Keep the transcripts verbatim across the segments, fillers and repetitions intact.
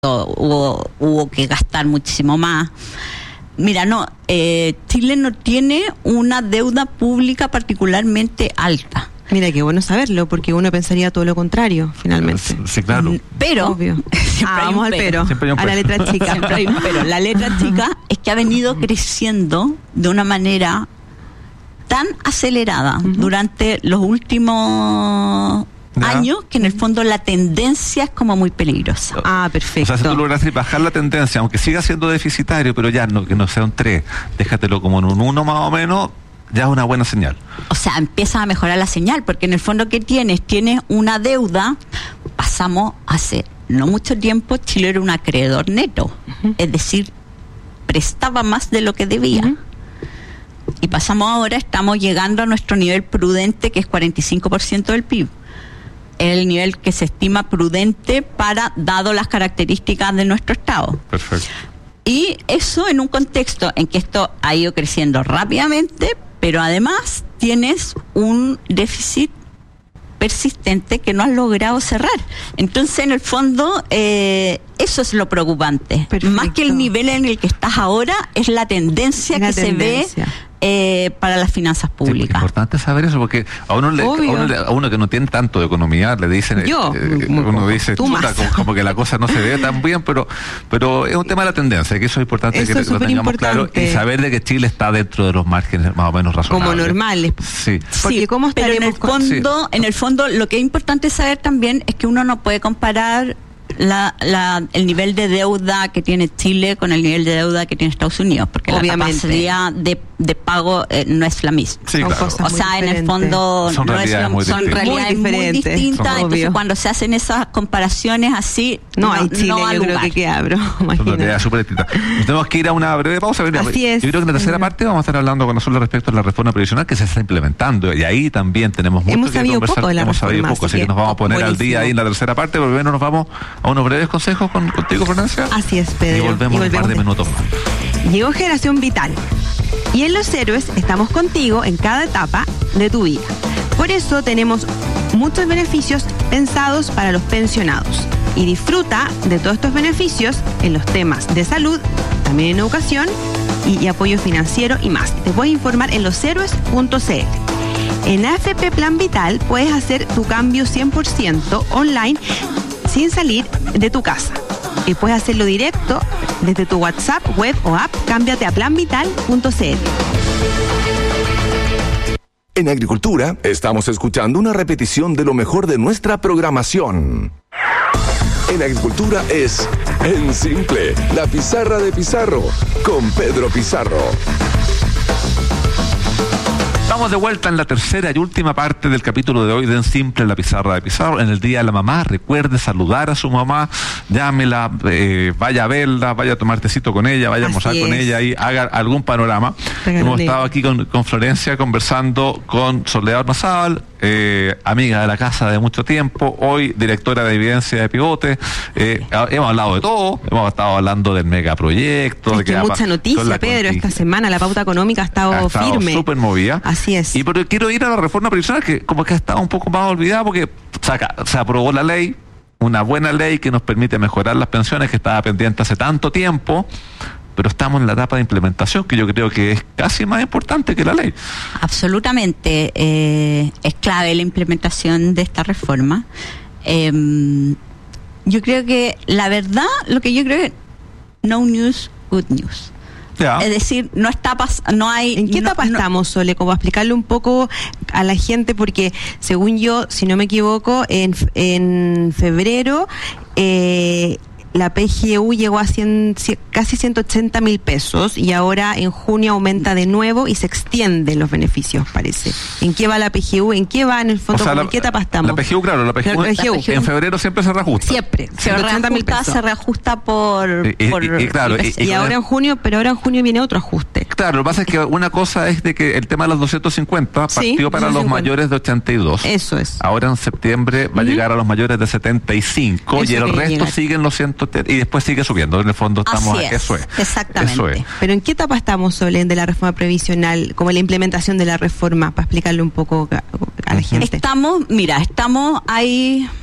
hubo, hubo que gastar muchísimo más. Mira, no, eh, Chile no tiene una deuda pública particularmente alta. Mira, qué bueno saberlo, porque uno pensaría todo lo contrario, finalmente. Sí, claro. Pero, obvio. Ah, vamos al pero, pero. a la letra chica. Siempre hay un pero. La letra chica es que ha venido creciendo de una manera tan acelerada uh-huh. durante los últimos ¿Ya? años, que en el fondo la tendencia es como muy peligrosa. Ah, perfecto. O sea, si tú logras bajar la tendencia, aunque siga siendo deficitario, pero ya no, que no sea un tres, déjatelo como en un uno más o menos, ya es una buena señal. O sea, empieza a mejorar la señal, porque en el fondo, ¿qué tienes? Tienes una deuda. Pasamos hace no mucho tiempo, Chile era un acreedor neto, uh-huh. es decir, prestaba más de lo que debía. Uh-huh. Y pasamos ahora, estamos llegando a nuestro nivel prudente, que es cuarenta y cinco por ciento del P I B. Es el nivel que se estima prudente para, dado las características de nuestro Estado. Perfecto. Y eso en un contexto en que esto ha ido creciendo rápidamente, pero además tienes un déficit persistente que no has logrado cerrar. Entonces, en el fondo, eh, eso es lo preocupante. Perfecto. Más que el nivel en el que estás ahora, es la tendencia la que tendencia. se ve eh, para las finanzas públicas. Sí, es importante saber eso, porque a uno, le, a, uno le, a uno que no tiene tanto de economía le dicen, Yo, eh, uno dice, chuta, como, como que la cosa no se ve tan bien, pero pero es un tema de la tendencia, que eso es importante eso que es lo tengamos importante. claro, y saber de que Chile está dentro de los márgenes más o menos razonables. Como normales. Sí. Porque sí, ¿cómo pero en el con... fondo, sí. en el fondo, lo que es importante saber también es que uno no puede comparar La, la, el nivel de deuda que tiene Chile con el nivel de deuda que tiene Estados Unidos, porque obviamente. la capacidad de, de pago eh, no es la misma. Sí, claro. O sea, en el fondo son no es realidades lo, muy son distintas. realidades muy muy diferentes. distintas. Son Entonces, obvio. cuando se hacen esas comparaciones así, no, no hay Chile, no yo lugar. creo que queda, bro. Son realidades súper distintas. Nos tenemos que ir a una breve pausa. Así es. Yo creo que en la tercera parte vamos a estar hablando con nosotros respecto a la reforma previsional que se está implementando, y ahí también tenemos mucho Hemos que sabido conversar. Poco de la Hemos reforma, sabido poco, así que, que nos vamos a poner buenísimo. al día ahí en la tercera parte, pero primero nos vamos a unos breves consejos con, contigo, Florencia. Así es, Pedro. Y volvemos, y volvemos en un par de minutos más. Llegó Generación Vital. Y en Los Héroes estamos contigo en cada etapa de tu vida. Por eso tenemos muchos beneficios pensados para los pensionados. Y disfruta de todos estos beneficios en los temas de salud, también en educación y, y apoyo financiero y más. Te puedes informar en los héroes punto c l. En A F P Plan Vital puedes hacer tu cambio cien por ciento online sin salir de tu casa. Y puedes hacerlo directo desde tu WhatsApp, web o app. Cámbiate a plan vital punto c l. En Agricultura estamos escuchando una repetición de lo mejor de nuestra programación. En Agricultura es En Simple, la pizarra de Pizarro, con Pedro Pizarro. Estamos de vuelta en la tercera y última parte del capítulo de hoy de En Simple, la pizarra de Pizarro. En el Día de la Mamá, recuerde saludar a su mamá, llámela, eh, vaya a verla, vaya a tomar tecito con ella, vaya a almorzar con ella y haga algún panorama. Regálale. Hemos estado aquí con, con Florencia conversando con Soledad Ormazábal, eh, amiga de la casa de mucho tiempo, hoy directora de Evidencia de Pivote. Eh, hemos hablado de todo, hemos estado hablando del megaproyecto. Es de que que mucha noticia, Pedro, conti- esta semana la pauta económica ha estado, ha estado firme. súper movida. Así es. Y pero quiero ir a la reforma previsional, que como que ha estado un poco más olvidada, porque saca, se aprobó la ley, una buena ley que nos permite mejorar las pensiones, que estaba pendiente hace tanto tiempo, pero estamos en la etapa de implementación, que yo creo que es casi más importante que la ley. Absolutamente, eh, es clave la implementación de esta reforma. Eh, yo creo que la verdad, lo que yo creo es no news, good news. Ya. Es decir, no está pas no hay. ¿En qué no, etapa no, estamos, Sole? Como explicarle un poco a la gente, porque según yo, si no me equivoco, en, en febrero eh, la P G U llegó a cien, casi ciento ochenta mil pesos y ahora en junio aumenta de nuevo y se extienden los beneficios, parece. ¿En qué va la P G U? ¿En qué va en el fondo? O sea, la, ¿En qué etapa estamos? La P G U, claro, la P G U, La P G U. en febrero siempre se reajusta. Siempre. Se reajusta, se reajusta por... Y, y, por y, y claro, y, y, y ahora en junio, pero ahora en junio viene otro ajuste. Claro, lo que pasa es que una cosa es de que el tema de los doscientos cincuenta partió sí, para doscientos cincuenta. Los mayores de ochenta y dos. Eso es. Ahora en septiembre va uh-huh. a llegar a los mayores de setenta y cinco. Eso y el resto llegar. siguen los ciento y después sigue subiendo. En el fondo estamos Así es, eso es. Exactamente. Eso es. Pero ¿en qué etapa estamos, Solen, de la reforma previsional, como la implementación de la reforma, para explicarle un poco a, a la gente? Estamos, mira, estamos ahí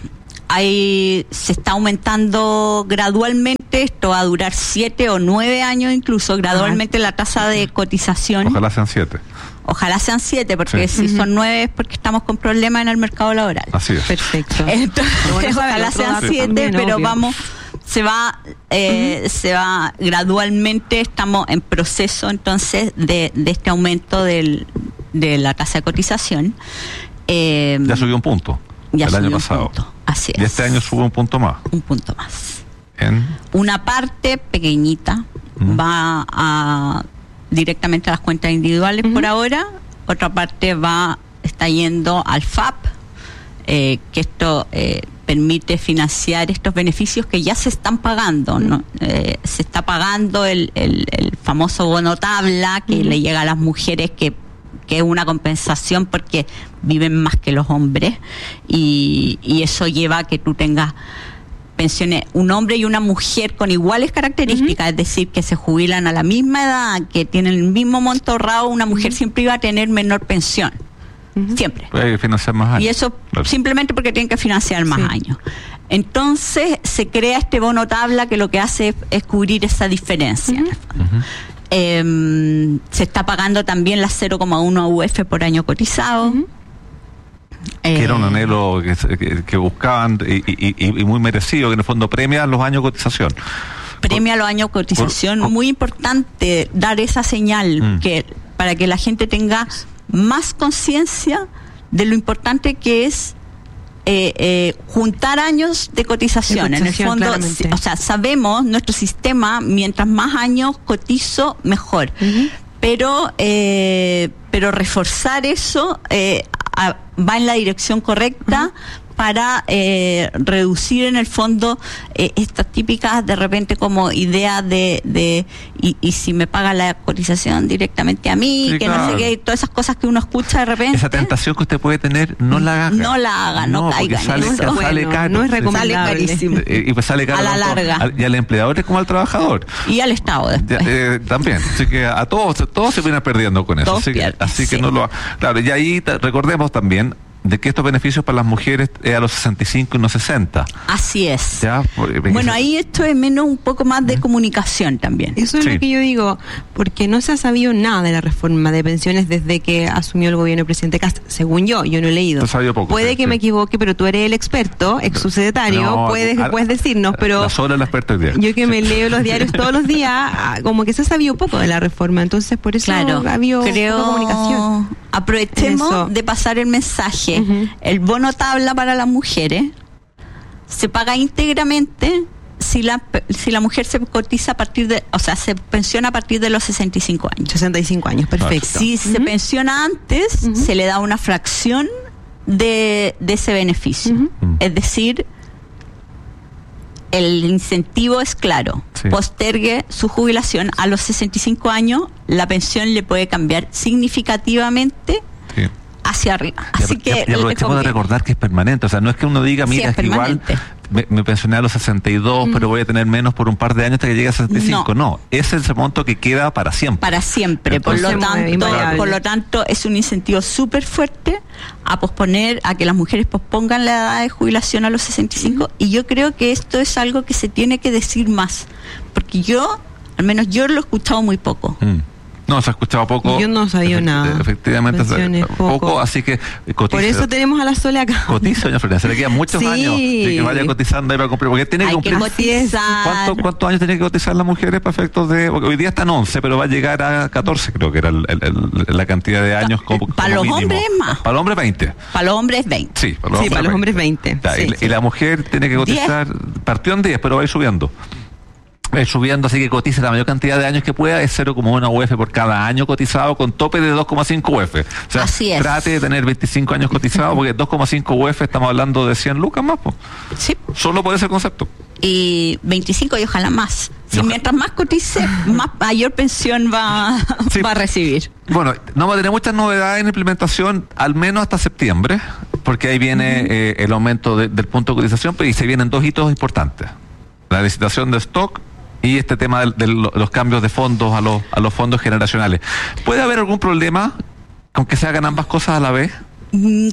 hay, se está aumentando gradualmente, esto va a durar siete o nueve años incluso, gradualmente la tasa de cotización. Ojalá sean siete. Ojalá sean siete, porque Sí. si son nueve es porque estamos con problemas en el mercado laboral. Así es. Perfecto. Entonces, Bueno, ojalá otro sean dato siete, también, pero obvio. vamos, se va, eh, se va gradualmente, estamos en proceso entonces de, de este aumento del, de la tasa de cotización. Eh, Ya subió un punto. ya el año subió un pasado. punto, así Y es. este año sube un punto más. Un punto más. En, Una parte pequeñita Mm. va a directamente a las cuentas individuales por ahora, otra parte va está yendo al F A P, eh, que esto eh, permite financiar estos beneficios que ya se están pagando, ¿no? Eh, se está pagando el, el, el famoso bono tabla que le llega a las mujeres, que que es una compensación porque viven más que los hombres, y, y eso lleva a que tú tengas pensiones, un hombre y una mujer con iguales características, uh-huh. es decir, que se jubilan a la misma edad, que tienen el mismo monto ahorrado, una mujer uh-huh. siempre iba a tener menor pensión, uh-huh. siempre. Puede financiar más años. Y eso claro. simplemente porque tienen que financiar más sí. años. Entonces se crea este bono tabla que lo que hace es, es cubrir esa diferencia. Uh-huh. En el fondo. Uh-huh. Eh, se está pagando también las cero coma uno U F por año cotizado. Uh-huh. Que era un anhelo que, que, que buscaban y, y, y muy merecido, que en el fondo premia los años de cotización. Premia los años de cotización, por, muy importante dar esa señal mm. que para que la gente tenga más conciencia de lo importante que es eh, eh, juntar años de cotización. De cotización en el fondo, si, o sea, sabemos, nuestro sistema, mientras más años cotizo, mejor. Uh-huh. Pero, eh, pero reforzar eso eh, a, va en la dirección correcta uh-huh. para eh, reducir en el fondo eh, estas típicas de repente como ideas de, de y, y si me paga la cotización directamente a mí, sí, que claro. no sé qué, todas esas cosas que uno escucha de repente. Esa tentación que usted puede tener, no la haga. No la haga, no, no caiga sale, en eso. Sale, bueno, caro. No es recomendable. Sale carísimo. Y pues sale caro a la larga. Al, y al empleador es como al trabajador. Y al Estado después. Ya, eh, también. Así que a todos, todos se vienen perdiendo con eso. Todos así pierden, que, así sí. que no lo Claro, y ahí t- recordemos también de que estos beneficios para las mujeres es a los sesenta y cinco y no sesenta. Así es. ¿Ya? Porque, bueno, ahí esto es menos un poco más de ¿eh? comunicación también. Eso es sí. lo que yo digo, porque no se ha sabido nada de la reforma de pensiones desde que asumió el gobierno del presidente Cast, según yo, yo no he leído. Poco, Puede sí, que sí. me equivoque, pero tú eres el experto, ex subsecretario, no, puedes, a, puedes decirnos, pero la sola la experta hoy día. Yo que sí. me leo los diarios todos los días, como que se ha sabido poco de la reforma, entonces por eso claro, ha habido creo poca comunicación. Aprovechemos de pasar el mensaje. Uh-huh. El bono tabla para las mujeres se paga íntegramente si la si la mujer se cotiza a partir de, o sea, se pensiona a partir de los sesenta y cinco años. sesenta y cinco años, perfecto. Si uh-huh. se pensiona antes, uh-huh. se le da una fracción de, de ese beneficio. Uh-huh. Es decir, el incentivo es claro. Sí. Postergue su jubilación a los sesenta y cinco años, la pensión le puede cambiar significativamente sí. hacia arriba. Así y, que y aprovechemos de recordar que es permanente, o sea, no es que uno diga, mira, sí, es, es que igual me, me pensioné a los sesenta y dos, mm. pero voy a tener menos por un par de años hasta que llegue a sesenta y cinco. No, no ese es el monto que queda para siempre. Para siempre, Entonces, por lo tanto, por lo tanto es un incentivo súper fuerte a posponer, a que las mujeres pospongan la edad de jubilación a los sesenta y cinco, mm. y yo creo que esto es algo que se tiene que decir más, porque yo, al menos yo lo he escuchado muy poco. Mm. No, se ha escuchado poco. Yo no sabía Efect- nada. Efectivamente, se, poco, poco, así que cotiza. Por eso tenemos a la Sole acá. Cotiza, doña Florencia, se le quedan muchos sí. años de que vaya cotizando ahí para cumplir, porque tiene que Hay cumplir. Que cotizar. ¿Cuánto, ¿Cuántos años tiene que cotizar las mujeres para efectos de...? Porque hoy día están once, pero va a llegar a catorce, creo que era el, el, el, la cantidad de años como, como Para los mínimo. hombres es más. Para los hombres veinte. Para los hombres veinte. Sí, para los, sí, hombres, para los hombres veinte. Ya, sí, y, sí. y la mujer tiene que cotizar, diez. Partió en diez, pero va a ir subiendo. Eh, subiendo, así que cotice la mayor cantidad de años que pueda, es cero coma uno U F por cada año cotizado, con tope de dos coma cinco U F. O sea, así es. Trate de tener veinticinco años cotizados, porque dos coma cinco U F estamos hablando de cien lucas más, pues. Sí. Solo por ese concepto. Y veinticinco y ojalá más. Si mientras más cotice, más mayor pensión va, sí. va a recibir. Bueno, no va a tener muchas novedades en implementación, al menos hasta septiembre, porque ahí viene uh-huh. eh, el aumento de, del punto de cotización, pero y se vienen dos hitos importantes. La licitación de stock y este tema de, de los cambios de fondos a los, a los fondos generacionales. ¿Puede haber algún problema con que se hagan ambas cosas a la vez? Mm,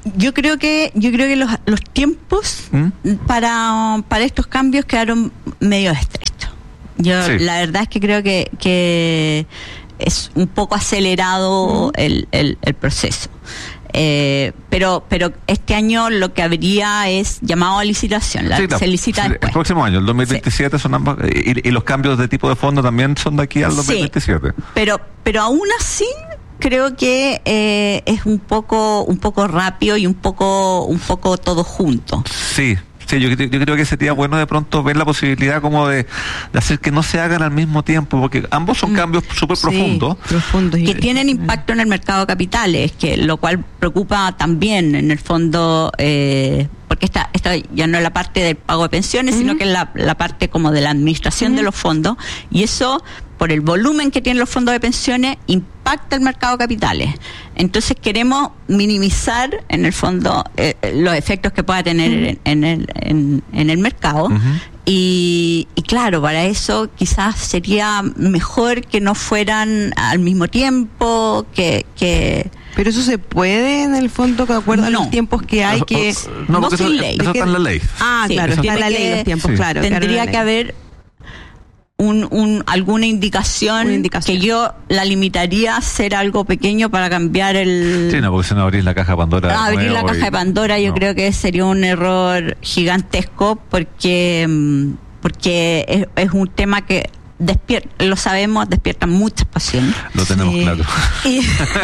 Yo creo que yo creo que los, los tiempos ¿Mm? para para estos cambios quedaron medio estrechos. Yo sí. La verdad es que creo que, que es un poco acelerado ¿Mm? el, el, el proceso. Eh, pero pero este año lo que habría es llamado a licitación, la, sí, la, se licita sí, después. El próximo año, el dos mil veintisiete, sí. son ambas, y, y los cambios de tipo de fondo también son de aquí al dos mil veintisiete. Sí, pero pero aún así creo que eh, es un poco un poco rápido y un poco un poco todo junto. Sí. Sí, yo, yo creo que sería bueno de pronto ver la posibilidad como de, de hacer que no se hagan al mismo tiempo, porque ambos son cambios súper sí, profundos. profundos que y, tienen impacto en el mercado de capitales, que lo cual preocupa también en el fondo, eh, porque esta, esta ya no es la parte del pago de pensiones, uh-huh. sino que es la, la parte como de la administración uh-huh. de los fondos, y eso, por el volumen que tienen los fondos de pensiones, impacta el mercado de capitales. Entonces queremos minimizar, en el fondo, eh, los efectos que pueda tener uh-huh. en, en, el, en, en el mercado. Uh-huh. Y, y claro, para eso quizás sería mejor que no fueran al mismo tiempo, que... que pero eso se puede, en el fondo, de acuerdo no. a los tiempos que hay, que... No, porque eso, ley. eso está en la ley. Ah, sí, claro, está en la ley los tiempos, sí. claro. Tendría que haber... Un, un, alguna indicación, Una indicación que yo la limitaría a ser algo pequeño para cambiar el... Sí, no, porque si no abrís la caja de Pandora. Ah, abrir la caja y... de Pandora yo no. creo que sería un error gigantesco, porque porque es, es un tema que despierta, lo sabemos, despierta muchas pasiones. Lo tenemos sí. claro. Y,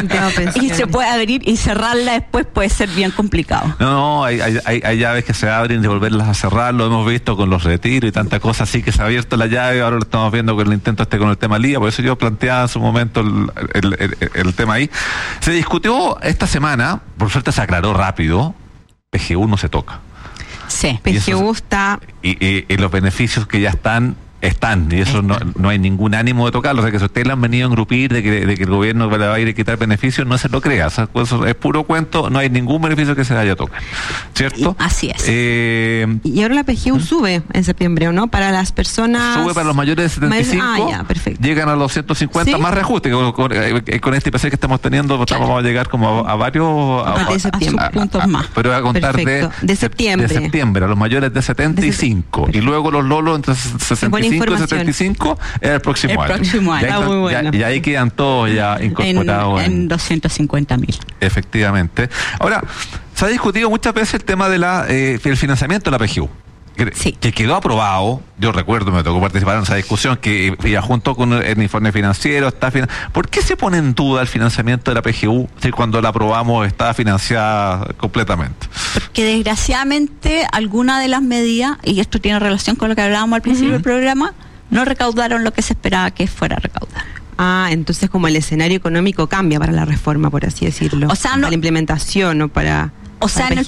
y se puede abrir y cerrarla después puede ser bien complicado. No, no, hay, hay, hay llaves que se abren y volverlas a cerrar, lo hemos visto con los retiros y tantas cosas así, que se ha abierto la llave, ahora lo estamos viendo con el intento este con el tema Lía, por eso yo planteaba en su momento el, el, el, el, el tema ahí. Se discutió esta semana, por suerte se aclaró rápido, P G U no se toca. Sí, P G U está... Y, y, y los beneficios que ya están... Están, y eso no, no hay ningún ánimo de tocarlo. O sea, que si ustedes le han venido a engrupir de que, de que el gobierno le va a ir a quitar beneficios, no se lo crea. O sea, eso es puro cuento, no hay ningún beneficio que se vaya a tocar. ¿Cierto? Así es. Eh, y ahora la P G U sube en septiembre, ¿o no? Para las personas... Sube para los mayores de setenta y cinco. Ah, ya, perfecto. Llegan a los ciento cincuenta, ¿sí? Más reajuste. Con, con, con este I P C que estamos teniendo, claro. Vamos a llegar como a, a varios... A, a, a, a, a puntos más. Pero voy a contar de, de septiembre. De septiembre, a los mayores de setenta y cinco. De y luego los lolos entre sesenta y cinco y setenta y cinco. Es el próximo el año. Próximo año. Ya, Ah, muy bueno. ya, y ahí quedan todos ya incorporados. En, en, en doscientos cincuenta mil. Efectivamente. Ahora, se ha discutido muchas veces el tema del eh, financiamiento de la P G U. Que, sí. que quedó aprobado, yo recuerdo, me tocó participar en esa discusión, que ya junto con el informe financiero está finan... ¿Por qué se pone en duda el financiamiento de la P G U si cuando la aprobamos está financiada completamente? Porque desgraciadamente alguna de las medidas, y esto tiene relación con lo que hablábamos al principio uh-huh. del programa, no recaudaron lo que se esperaba que fuera a recaudar. Ah, entonces como el escenario económico cambia para la reforma, por así decirlo. O sea, para no, la implementación o para... O sea, en el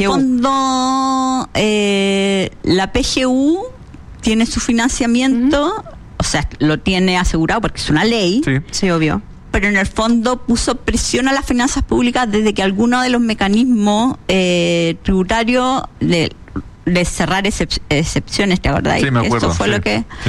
fondo, eh, la P G U tiene su financiamiento, uh-huh. o sea, lo tiene asegurado porque es una ley. Sí, sí, obvio. Pero en el fondo puso presión a las finanzas públicas desde que algunos de los mecanismos eh, tributarios de, de cerrar excep- excepciones, ¿te acordás? Sí, me acuerdo. Eso fue sí, lo que... Sí.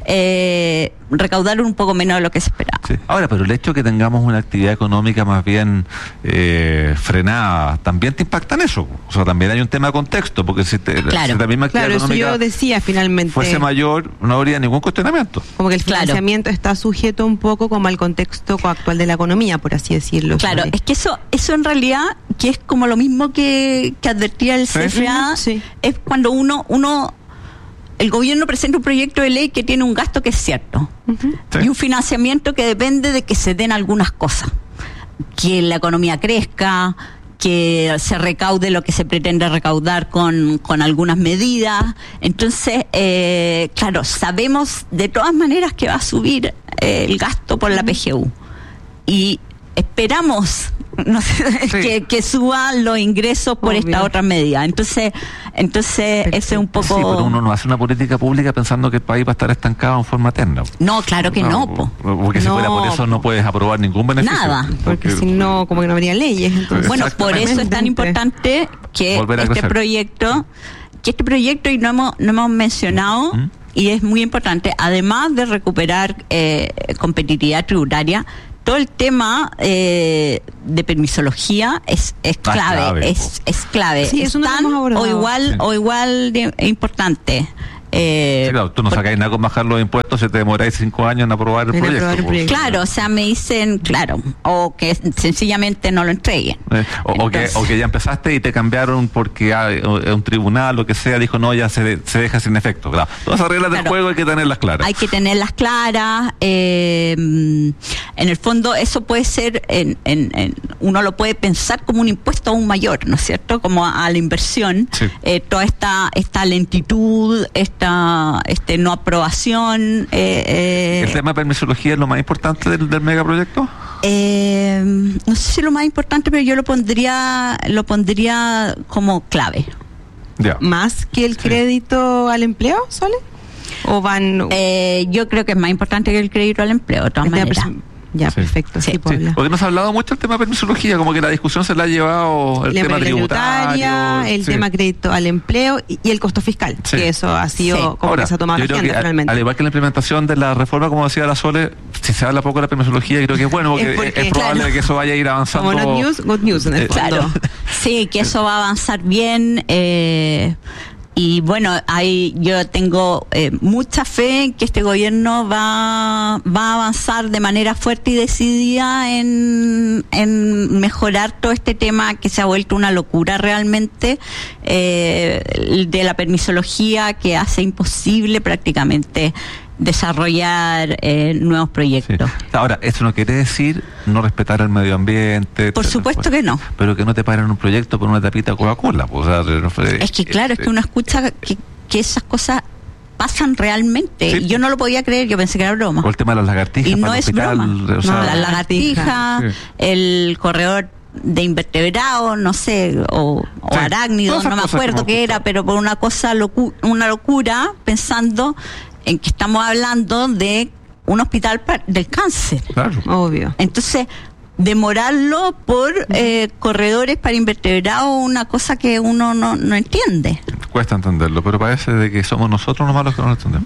Eh, recaudaron un poco menos de lo que se esperaba. Sí. Ahora, pero el hecho de que tengamos una actividad económica más bien eh, frenada, también te impacta en eso. O sea, también hay un tema de contexto, porque si, te, claro. si la misma actividad claro, económica eso yo decía finalmente fuese mayor, no habría ningún cuestionamiento. Como que el financiamiento claro. está sujeto un poco como al contexto actual de la economía, por así decirlo. Claro, sobre. es que eso, eso en realidad, que es como lo mismo que, que advertía el C F A, sí. es cuando uno, uno el gobierno presenta un proyecto de ley que tiene un gasto que es cierto uh-huh. sí. y un financiamiento que depende de que se den algunas cosas, que la economía crezca, que se recaude lo que se pretende recaudar con, con algunas medidas. Entonces, eh, claro, sabemos de todas maneras que va a subir eh, el gasto por la P G U y esperamos no sé, sí. que, que suban los ingresos por Obvio. esta otra medida. Entonces, entonces ese es un poco... Sí, pero uno no hace una política pública pensando que el país va a estar estancado en forma eterna. No, claro que no, no po. Porque no. si fuera por eso no puedes aprobar ningún beneficio. Nada. Porque, porque si no, como que no habría leyes. Entonces. Bueno, por eso es tan importante que este crecer. proyecto, que este proyecto, y no hemos, no hemos mencionado, ¿Mm? y es muy importante, además de recuperar eh, competitividad tributaria, todo el tema eh, de permisología es, es clave, Ah, clave, es, es clave. Sí, eso no lo Tan hemos abordado. o igual, Sí. o igual de importante. Eh, Sí, claro, tú no por- sacáis nada con bajar los impuestos si te demoráis cinco años en aprobar el En proyecto. aprobar el pues. proyecto. Claro, o sea, me dicen, claro, o que sencillamente no lo entreguen. Eh, o, o que, Entonces- o que ya empezaste y te cambiaron porque hay, o- un tribunal, lo que sea, dijo no, ya se, se deja sin efecto. Claro. Todas esas reglas del Claro. juego hay que tenerlas claras. Hay que tenerlas claras. eh, en el fondo, eso puede ser, en, en- en- uno lo puede pensar como un impuesto aún mayor, ¿no es cierto? Como a, a la inversión. Sí. Eh, toda esta, esta lentitud, esta, este no aprobación. eh, eh, ¿El tema de permisología es lo más importante del, del megaproyecto? eh, no sé si lo más importante, pero yo lo pondría, lo pondría como clave. Ya. ¿Más que el Sí. crédito al empleo, Sole? ¿O van...? Eh, yo creo que es más importante que el crédito al empleo, de todas de la maneras. pers- Ya, Sí. perfecto. Sí, Sí. puedo Sí, hablar. porque no se ha hablado mucho del tema de permisología, como que la discusión se la ha llevado el La tema regla tributaria, tributario. el sí. tema crédito al empleo y, y el costo fiscal, Sí. que eso ha sido Sí. como Ahora, que se ha tomado yo la creo agenda que al, finalmente. al igual que la implementación de la reforma, como decía la Sole, si se habla poco de la permisología, creo que es bueno, porque Es es, porque, es probable claro, que eso vaya a ir avanzando. Como not news, good news en el Eh, fondo. Claro, sí, que eso va a avanzar bien. eh, y bueno, hay, yo tengo eh, mucha fe en que este gobierno va, va a avanzar de manera fuerte y decidida en, en mejorar todo este tema que se ha vuelto una locura realmente, eh, de la permisología, que hace imposible prácticamente desarrollar eh, nuevos Sí. proyectos. Ahora, esto no quiere decir no respetar el medio ambiente. Por etcétera, supuesto pues, que no. Pero que no te paren un proyecto por una tapita de Coca-Cola. Pues, o sea, no fue- Es que claro, es que uno escucha que, que esas cosas pasan realmente. Sí. Y yo no lo podía creer, yo pensé que era broma. O el tema de las lagartijas. Y no para el es hospital, broma. o sea, No, la lagartija, Sí. el corredor de invertebrados, no sé, o, o Sí. arácnidos, Todas esas no me cosas que acuerdo hemos qué era, escuchado. pero por una cosa, locu una locura, pensando en que estamos hablando de un hospital pa- del cáncer. Claro. Obvio. Entonces, demorarlo por eh, corredores para invertebrados, una cosa que uno no, no entiende. Cuesta entenderlo, pero parece de que somos nosotros los malos que no lo entendemos.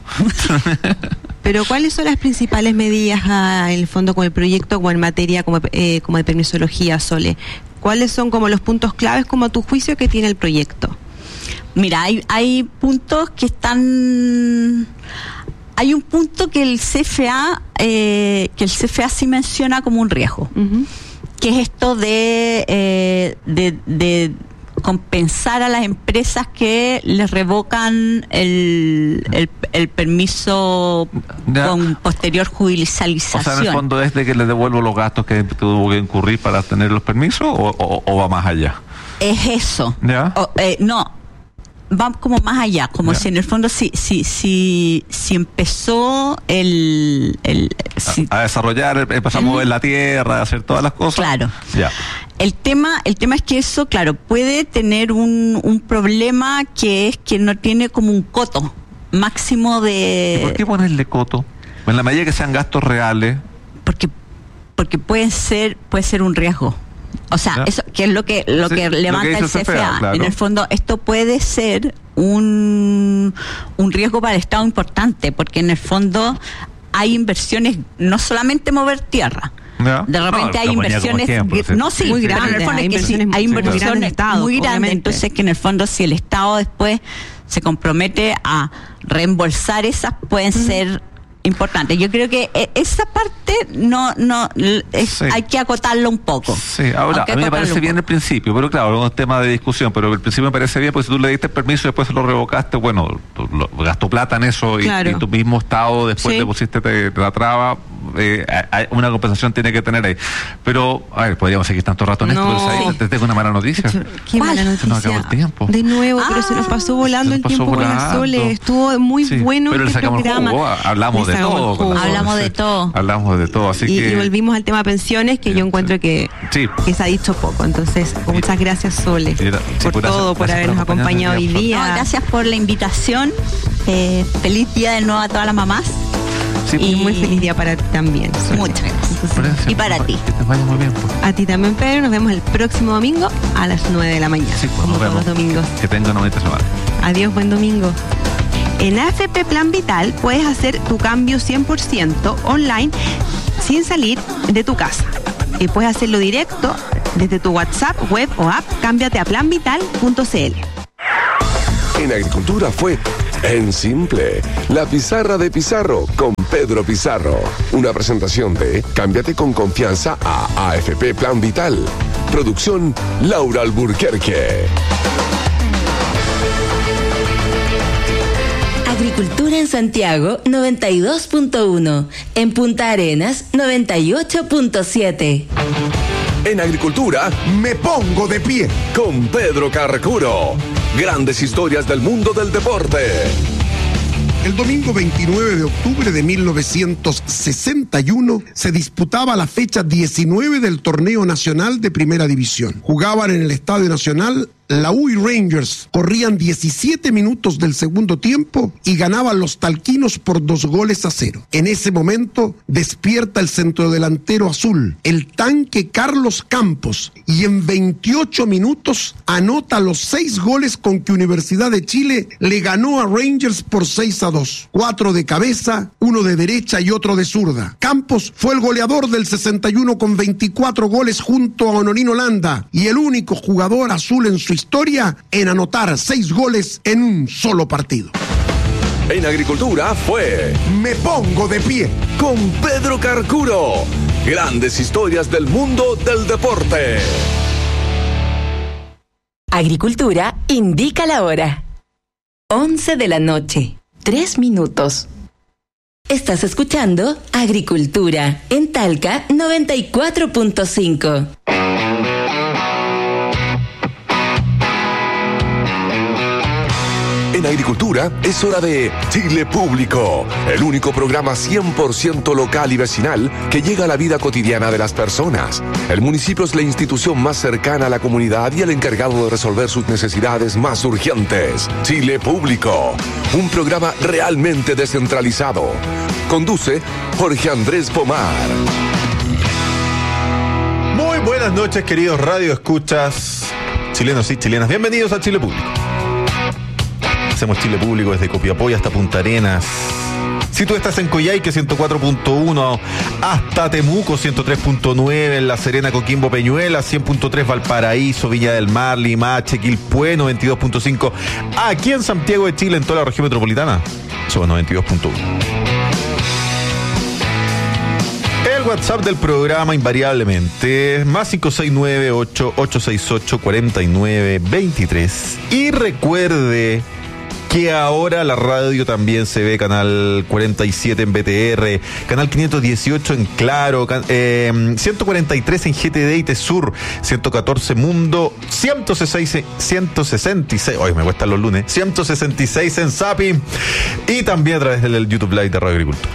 Pero ¿cuáles son las principales medidas ah, en el fondo con el proyecto o en materia como, eh, como de permisología, Sole? ¿Cuáles son como los puntos claves como a tu juicio que tiene el proyecto? Mira, hay, hay puntos que están... Hay un punto que el C F A, eh, que el C F A sí menciona como un riesgo, Ujú. que es esto de, eh, de, de compensar a las empresas que les revocan el, el, el permiso Ya. con posterior O judicialización. sea, en el fondo es de que le devuelvo los gastos que tuvo que incurrir para tener los permisos o, o- o va más allá. Es eso. ¿Ya? O, eh, no, va como más allá, como Ya. si en el fondo si si si, si empezó el, el si- A, a desarrollar, empezar a mover la tierra, a hacer todas las cosas. Claro. Ya. el tema el tema es que eso, claro, puede tener un, un problema, que es que no tiene como un coto máximo ¿Y por qué de ponerle coto? En la medida que sean gastos reales. porque porque puede ser puede ser un riesgo. O sea, Ya. eso que es lo que lo Sí, que lo que levanta dice el el C F A. C F A, claro. En el fondo, esto puede ser un, un riesgo para el Estado importante, porque en el fondo hay inversiones, no solamente mover tierra. ¿Ya? De repente No, hay lo ponía como inversiones, ejemplo, sí. no, sí, Muy pero en el grandes, fondo hay es que sí, inversiones hay muy grandes inversiones del Estado, muy grandes, obviamente. entonces que en el fondo si el Estado después se compromete a reembolsar esas, pueden ser importantes. Yo creo que eh, esa parte no no l- es- Sí. hay que acotarlo un poco. Sí, ahora, Hay que a mí me acotarlo parece un bien poco. el principio, pero claro, es un tema de discusión, pero el principio me parece bien, porque si tú le diste el permiso y después se lo revocaste, bueno, tú lo- gastó plata en eso y, Claro. y tu mismo Estado después Sí. le pusiste te- te la traba, eh, hay- una compensación tiene que tener ahí. Pero, a ver, podríamos seguir tanto rato en No. esto, pero ¿sabes? Te tengo una mala noticia. Qué ¿Cuál? mala Se nos acabó noticia. el tiempo. De nuevo, pero se nos Ah. pasó volando Se el nos pasó tiempo con la volando. Sole. Estuvo muy Sí, bueno pero le este sacamos el programa. jugo, hablamos Le de sacamos todo. el con la jugo. Sole, Hablamos sí. de todo. Hablamos de todo, así Y, que... y volvimos al tema pensiones, que Sí, yo encuentro sí. que, Sí. que se ha dicho poco. Entonces, muchas gracias, Sole, Mira, sí, por pues, gracias- todo, por gracias por habernos acompañarnos acompañado hoy hoy día, día. No, gracias por la invitación. Eh, feliz día de nuevo a todas las mamás. Sí, Y Y- muy feliz día para ti también, Sole. Muchas gracias. Entonces, Gracias. Y para ti. Que te vaya muy bien, pues. a ti también, Pedro. Nos vemos el próximo domingo a las nueve de la mañana, Sí, pues, como nos todos vemos. los domingos. Que tenga una bonita semana. Adiós, buen domingo. En A F P Plan Vital puedes hacer tu cambio cien por ciento online sin salir de tu casa. Y puedes hacerlo directo desde tu WhatsApp, web o app. Cámbiate a plan vital punto c l. En Agricultura fue En Simple, la pizarra de Pizarro con Pedro Pizarro. Una presentación de Cámbiate con confianza a A F P Plan Vital. Producción Laura Alburquerque. Agricultura en Santiago noventa y dos punto uno, en Punta Arenas noventa y ocho punto siete. En Agricultura, Me pongo de pie. con Pedro Carcuro. Grandes historias del mundo del deporte. El domingo veintinueve de octubre de mil novecientos sesenta y uno se disputaba la fecha diecinueve del torneo nacional de Primera División. Jugaban en el Estadio Nacional la U y Rangers, corrían diecisiete minutos del segundo tiempo y ganaban los talquinos por dos goles a cero. En ese momento despierta el centrodelantero azul, el tanque Carlos Campos, y en veintiocho minutos anota los seis goles con que Universidad de Chile le ganó a Rangers por seis a dos. Cuatro de cabeza, uno de derecha y otro de zurda. Campos fue el goleador del sesenta y uno con veinticuatro goles junto a Honorino Landa y el único jugador azul en su historia en anotar seis goles en un solo partido. En Agricultura fue Me pongo de pie. con Pedro Carcuro. Grandes historias del mundo del deporte. Agricultura indica la hora. once de la noche, tres minutos. Estás escuchando Agricultura en Talca noventa y cuatro punto cinco. En Agricultura es hora de Chile Público, el único programa cien por ciento local y vecinal que llega a la vida cotidiana de las personas. El municipio es la institución más cercana a la comunidad y el encargado de resolver sus necesidades más urgentes. Chile Público, un programa realmente descentralizado. Conduce Jorge Andrés Pomar. Muy buenas noches, queridos radioescuchas, chilenos y chilenas. Bienvenidos a Chile Público. Hacemos Chile Público desde Copiapó hasta Punta Arenas. Si tú estás en Coyhaique ciento cuatro punto uno, hasta Temuco ciento tres punto nueve, en La Serena, Coquimbo, Peñuela cien punto tres, Valparaíso, Viña del Mar, Limache, Quilpué noventa y dos punto cinco, aquí en Santiago de Chile, en toda la región metropolitana, somos noventa y dos punto uno. El WhatsApp del programa invariablemente más cinco seis nueve, ocho ocho seis ocho, cuatro nueve dos tres. Y recuerde que ahora la radio también se ve, canal cuarenta y siete en B T R, canal quinientos dieciocho en Claro, eh, ciento cuarenta y tres en G T D y Tesur, ciento catorce Mundo, ciento sesenta y seis, ciento sesenta y seis, hoy me cuestan los lunes, ciento sesenta y seis en Zapi, y también a través del YouTube Live de Radio Agricultura.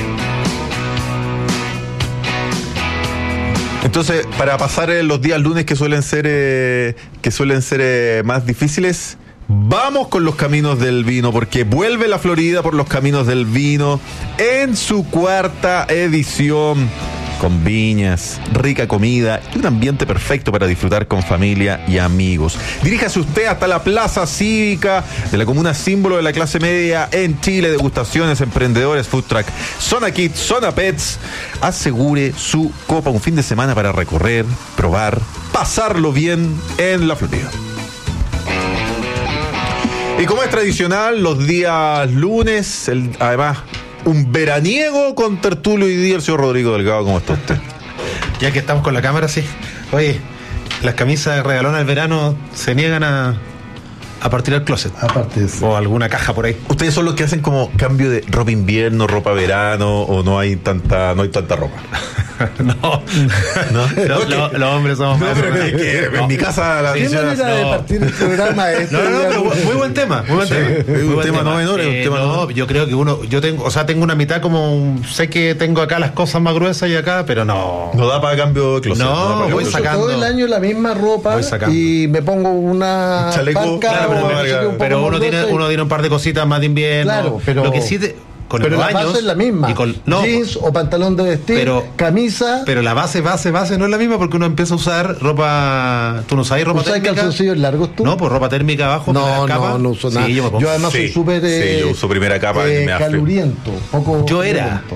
Entonces, para pasar eh, los días lunes que suelen ser eh, que suelen ser eh, más difíciles, vamos con los caminos del vino, porque vuelve la Florida por los caminos del vino en su cuarta edición, con viñas, rica comida y un ambiente perfecto para disfrutar con familia y amigos. Diríjase usted hasta la Plaza Cívica de la comuna símbolo de la clase media en Chile. Degustaciones, emprendedores, food truck, zona kids, zona pets. Asegure su copa un fin de semana para recorrer, probar, pasarlo bien en la Florida. Y como es tradicional, los días lunes, el, además, un veraniego con tertulio y día, el señor Rodrigo Delgado. ¿Cómo está usted? Ya que estamos con la cámara, sí. Oye, las camisas regalonas del verano se niegan a, a partir del closet. Aparte de eso. O alguna caja por ahí. ¿Ustedes son los que hacen como cambio de ropa invierno, ropa verano, o no hay tanta, no hay tanta ropa? No, ¿No? Lo, lo, los hombres somos No, más. pero que, que No. en mi casa la Sí, ¿Qué señora- manera de no. partir el programa es? No, no, no, pero muy buen tema, muy buen Sí, tema. es Muy un buen tema no menor, es un Eh, tema no, no. yo creo que uno, yo tengo, o sea, tengo una mitad como, un- sé que tengo acá las cosas más gruesas y acá, pero no. No da para cambio de closet. No, da para voy cambio de closet. sacando. Todo el año la misma ropa Voy sacando. y me pongo una Un chaleco, parca claro, o pero- una chica un poco Pero uno tiene, mordosa y- uno tiene un par de cositas más de invierno. Claro, pero- Lo que sí te, con pero los la años base es la misma. y con- no, jeans o pantalón de vestir, pero- camisa. pero la base, base, base no es la misma porque uno empieza a usar ropa. ¿Tú no usas ropa ¿Usas térmica? calzoncillos largos tú? No, pues ropa térmica abajo. No, primera capa. no, no uso nada. Sí, yo me pongo. yo además Sí, soy súper sí, eh, yo uso primera capa y eh, me da frío. caluriento, poco Yo era. caluriento.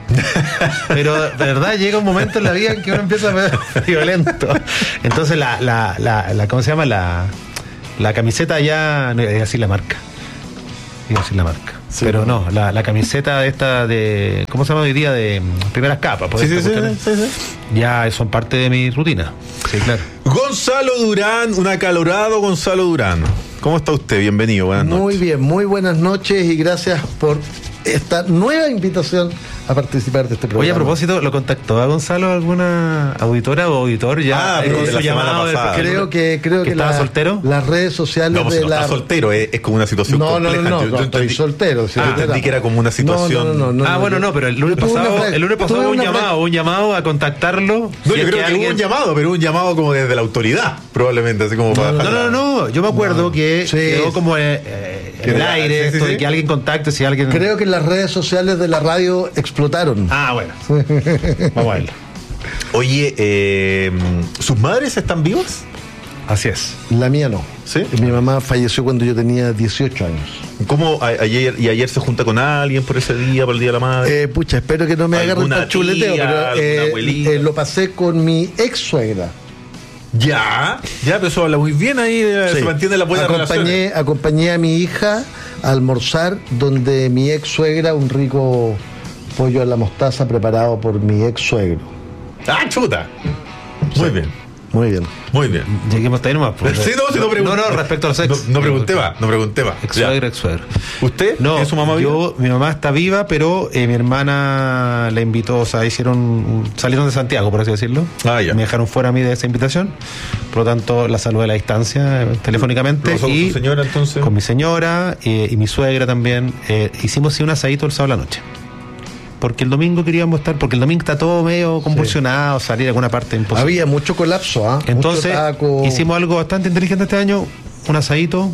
Pero de verdad llega un momento en la vida en que uno empieza a ver violento. Entonces la, la, la, la ¿cómo se llama? La, la camiseta ya, no iba a decir la marca. Iba a decir la marca. Sí, pero no, la, la camiseta esta de, ¿cómo se llama hoy día? De mm, primeras capas. Sí, sí, sí, sí, sí. Ya son parte de mi rutina. Sí, claro. Gonzalo Durán, un acalorado Gonzalo Durán. ¿Cómo está usted? Bienvenido, buenas noches. Muy bien, muy buenas noches y gracias por esta nueva invitación a participar de este programa. Oye, a propósito, ¿lo contactó a Gonzalo alguna auditora o auditor ya? Ah, eh, con su la llamado semana pasada. Creo que creo ¿Que que estaba la- soltero? las redes sociales No, pues de si no la está soltero, es, es como una situación No, no, compleja. no, no, Yo- yo no, estoy entendí- soltero. sí, Ah, yo entendí que era como una situación. No, no, no, no, ah, no, bueno, yo- no, pero el lunes yo tuve pasado, una fra- el lunes pasado tuve hubo un una fra- llamado, un llamado a contactarlo. No, Si yo es creo que, alguien- hubo un llamado, pero un llamado como desde la autoridad, probablemente, así como para. No, no, no, no, yo me acuerdo que Sí. quedó como eh, eh, en el Que- aire sí, sí, esto sí. de que alguien contacte si alguien. Creo que las redes sociales de la radio explotaron. Ah, bueno. Vamos a verlo. Oye, eh, ¿sus madres están vivas? Así es. La mía no. ¿Sí? Mi mamá falleció cuando yo tenía dieciocho años. ¿Cómo a- ayer y ayer se junta con alguien por ese día, por el Día de la Madre? Eh, pucha, espero que no me agarren ¿Alguna para chuleteo, tía, pero alguna eh, abuelita? eh, lo pasé con mi ex suegra. Ya, ya, pero eso habla muy bien ahí, eh, Sí. se mantiene la buena relación. acompañé, acompañé a mi hija a almorzar donde mi ex suegra, un rico pollo a la mostaza preparado por mi ex suegro. ¡Ah, chuta! Muy bien, Muy bien. muy bien. Lleguemos hasta ahí nomás. pues. Sí, no, si no pregunté. No, no, respecto a los ex. No, no pregunté más, no pregunté más. Ex Ya. suegra, ex suegra. ¿Usted? No, ¿Es su mamá viva? yo, mi mamá está viva, pero eh, mi hermana la invitó, o sea, hicieron, salieron de Santiago, por así decirlo. Ah, ya. Me dejaron fuera a mí de esa invitación. Por lo tanto, la saludé a la distancia, eh, telefónicamente. ¿Pero con y su señora, entonces? Con mi señora eh, y mi suegra también. Eh, hicimos sí, un asadito el sábado a la noche. Porque el domingo queríamos estar, porque el domingo está todo medio convulsionado, salir a alguna parte imposible. Había mucho colapso, ¿ah? Entonces, Mucho taco. hicimos algo bastante inteligente este año, un asadito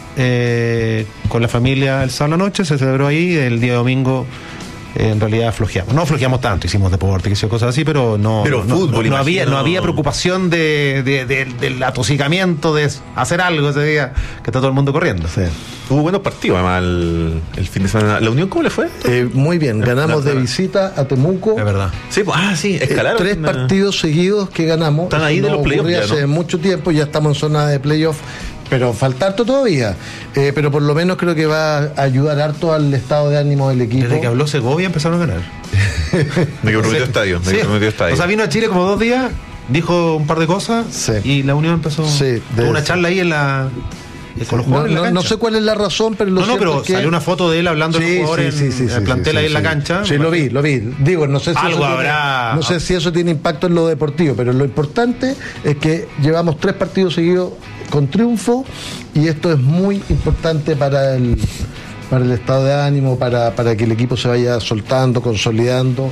eh, con la familia el sábado a la noche, se celebró ahí, el día domingo eh, en realidad flojeamos. No flojeamos tanto, hicimos deporte, que cosas así, pero no, Pero no, fútbol, no, no había, imagino. no había preocupación de, de- de- del atosigamiento, de hacer algo ese día, que está todo el mundo corriendo. Sí. Hubo buenos partidos, además, el, el fin de semana. ¿La Unión cómo le fue? Eh, muy bien, ganamos de visita a Temuco. Es verdad. Sí, pues, ah, sí, Eh, escalaron. tres Una- partidos seguidos que ganamos. Están Eso ahí de no los playoffs ocurría ya, hace ¿no? mucho tiempo, ya estamos en zona de playoff, pero falta harto todavía. Eh, pero por lo menos creo que va a ayudar harto al estado de ánimo del equipo. Desde que habló Segovia empezaron a ganar. Me que prometió estadio, me Sí. que prometió estadio. O sea, vino a Chile como dos días, dijo un par de cosas Sí. y la Unión empezó. Sí, Tuvo de- una charla ahí en la. eh, con los No, jugadores en la no- no cancha. sé cuál es la razón, pero lo No, no, cierto pero es que... salió una foto de él hablando de los jugadores en el plantel ahí en la sí. cancha. Sí, lo vi, lo vi. Digo, no sé si Algo eso tiene- habrá. no sé si eso tiene impacto en lo deportivo, pero lo importante es que llevamos tres partidos seguidos con triunfo y esto es muy importante para el para el estado de ánimo, para, para que el equipo se vaya soltando, consolidando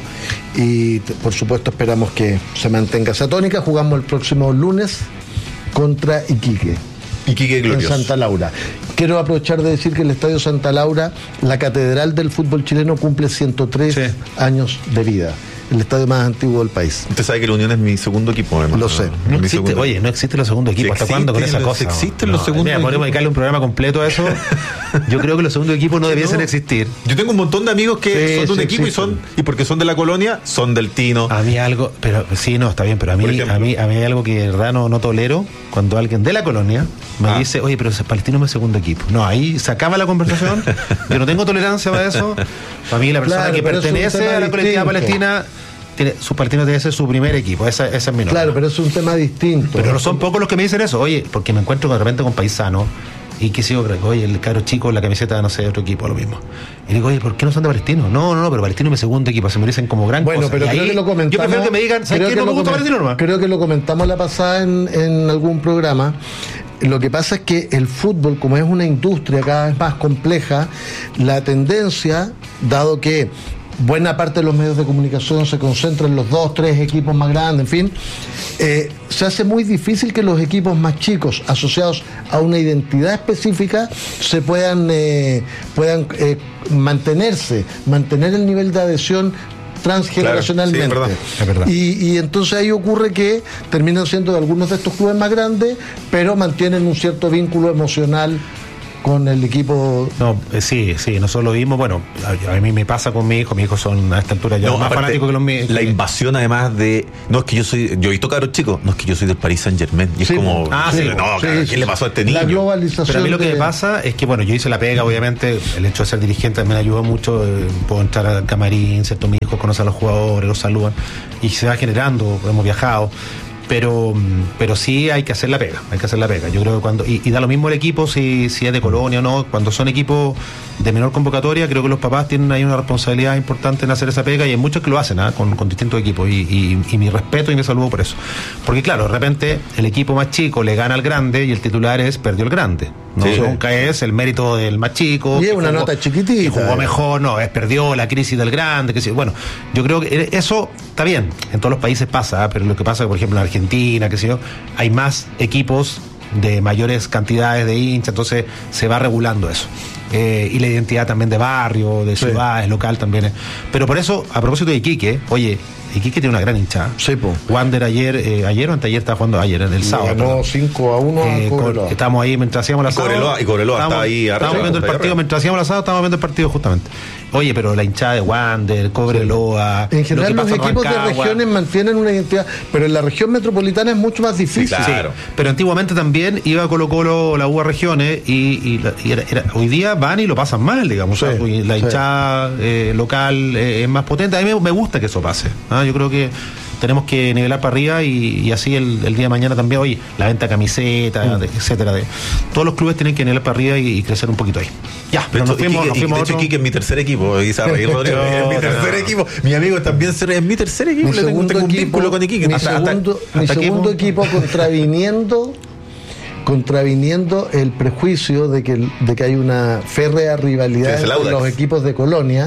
y t- por supuesto esperamos que se mantenga esa tónica. Jugamos el próximo lunes contra Iquique. Iquique En Glorioso. Santa Laura. Quiero aprovechar de decir que el Estadio Santa Laura, la catedral del fútbol chileno, cumple ciento tres Sí. años de vida. El estadio más antiguo del país. Usted sabe que la Unión es mi segundo equipo, además. Lo sé. No Mi existe, segundo- oye, no existe el segundo equipo. Sí ¿Hasta cuándo con esa existen los- cosa? existen No, los segundos mira, podríamos equipos. dedicarle un programa completo a eso. Yo creo que los segundos equipos no debiesen No. existir. Yo tengo un montón de amigos que Sí, son de un sí, equipo y existen. son, y porque son de la colonia, son del Tino. A mí algo, pero sí, no, está bien, pero a mí, Por ejemplo. a mí, a mí hay algo que de verdad no, no tolero cuando alguien de la colonia me Ah. dice, oye, pero Palestino es mi segundo equipo. No, ahí se acaba la conversación. Yo no tengo tolerancia para eso. Para mí la persona Claro, que pero es un pertenece tema a la colectividad distinto. palestina, tiene, su Palestino debe ser su primer equipo. Esa, esa es mi norma. Claro, pero es un tema distinto. Pero no son pocos los que me dicen eso. Oye, porque me encuentro de repente con paisanos y que sigo, oye, el caro chico, la camiseta, no sé, de otro equipo, lo mismo. Y digo, oye, ¿por qué no son de Palestino? No, no, no, pero Palestino es mi segundo equipo, se me dicen como gran Bueno, cosa. pero Y creo ahí que lo comentamos. Yo prefiero que me digan, ¿sabes creo qué? que No me lo gusta comen- Palestino nomás. Creo que lo comentamos la pasada en, en algún programa. Lo que pasa es que el fútbol, como es una industria cada vez más compleja, la tendencia, dado que buena parte de los medios de comunicación se concentran en los dos, tres equipos más grandes, en fin, eh, se hace muy difícil que los equipos más chicos, asociados a una identidad específica, se puedan, eh, puedan eh, mantenerse, mantener el nivel de adhesión transgeneracionalmente. Claro, sí, es verdad, es verdad. Y, y entonces ahí ocurre que terminan siendo de algunos de estos clubes más grandes, pero mantienen un cierto vínculo emocional con el equipo. No, eh, sí, sí, nosotros lo vimos. Bueno, a, a mí me pasa con mi hijo. Mi hijo son a esta altura ya No, más aparte, fanáticos que los míos. La invasión, además de. No, es que yo soy. Yo he visto cabros chicos. No, es que yo soy del Paris Saint Germain. Y Sí, es como. ah, no, sí, no, sí, ¿qué sí. le pasó a este niño? La globalización. Pero a mí lo que de- me pasa es que, bueno, yo hice la pega, obviamente, el hecho de ser dirigente también ayuda mucho. eh, puedo entrar al camarín, ¿cierto? Mi hijo conoce a los jugadores, los saludan y se va generando, hemos viajado. Pero, pero sí hay que hacer la pega, hay que hacer la pega. Yo creo que cuando, y, y da lo mismo el equipo si, si es de Colonia o no, cuando son equipos de menor convocatoria, creo que los papás tienen ahí una responsabilidad importante en hacer esa pega, y hay muchos que lo hacen, ¿ah? con, con distintos equipos, y, y, y mi respeto y mi saludo por eso. Porque claro, de repente el equipo más chico le gana al grande y el titular es perdió el grande. No, Sí. nunca es el mérito del más chico. Y es que una jugó- nota chiquitita. que jugó mejor, no, es perdió la crisis del grande, que sí. Bueno, yo creo que eso está bien, en todos los países pasa, ¿eh? Pero lo que pasa, por ejemplo, en Argentina, que sé yo, hay más equipos de mayores cantidades de hinchas, entonces se va regulando eso. Eh, y la identidad también de barrio, de ciudades, local también es. Pero por eso, a propósito de Iquique, oye, Iquique tiene una gran hinchada. Sí, po. Wander ayer, eh, ayer o anteayer estaba jugando, ayer, el sábado. Ganó perdón. cinco a uno Eh, a con- Cobreloa. estábamos ahí mientras hacíamos la Y Cobreloa- y Cobreloa estaba ahí arriba, Estábamos viendo el ahí partido, arriba. mientras hacíamos el asado, estábamos viendo el partido justamente. Oye, pero la hinchada de Wander, Cobreloa. En general, lo los que pasa en equipos de Rancagua. regiones mantienen una identidad, pero en la región metropolitana es mucho más difícil. Sí, claro. Pero antiguamente también iba Colo Colo, la U A Regiones, y, y la- y era- era- hoy día van y lo pasan mal, digamos. Sí, O sea, y la sí. hinchada eh, local eh, es más potente. A mí me, me gusta que eso pase. ¿ah? Yo creo que tenemos que nivelar para arriba, y, y así el, el día de mañana también, oye, la venta de camisetas, Mm. de- etcétera. De, todos los clubes tienen que nivelar para arriba y, y crecer un poquito ahí. Ya, pero nos fuimos, nos Iquique- fuimos de a hecho, otro- Iquique es mi tercer equipo. Y se va a reír, Rodrigo, es mi No, tercer no. equipo. Mi amigo también se- es mi tercer equipo. Mi Le tengo, segundo tengo un equipo, vínculo con Iquique. mi Hasta- hasta- segundo, mi hasta aquí segundo hemos- equipo contraviniendo contraviniendo el prejuicio de que, de que hay una férrea rivalidad Que es el entre Audax. los equipos de Colonia.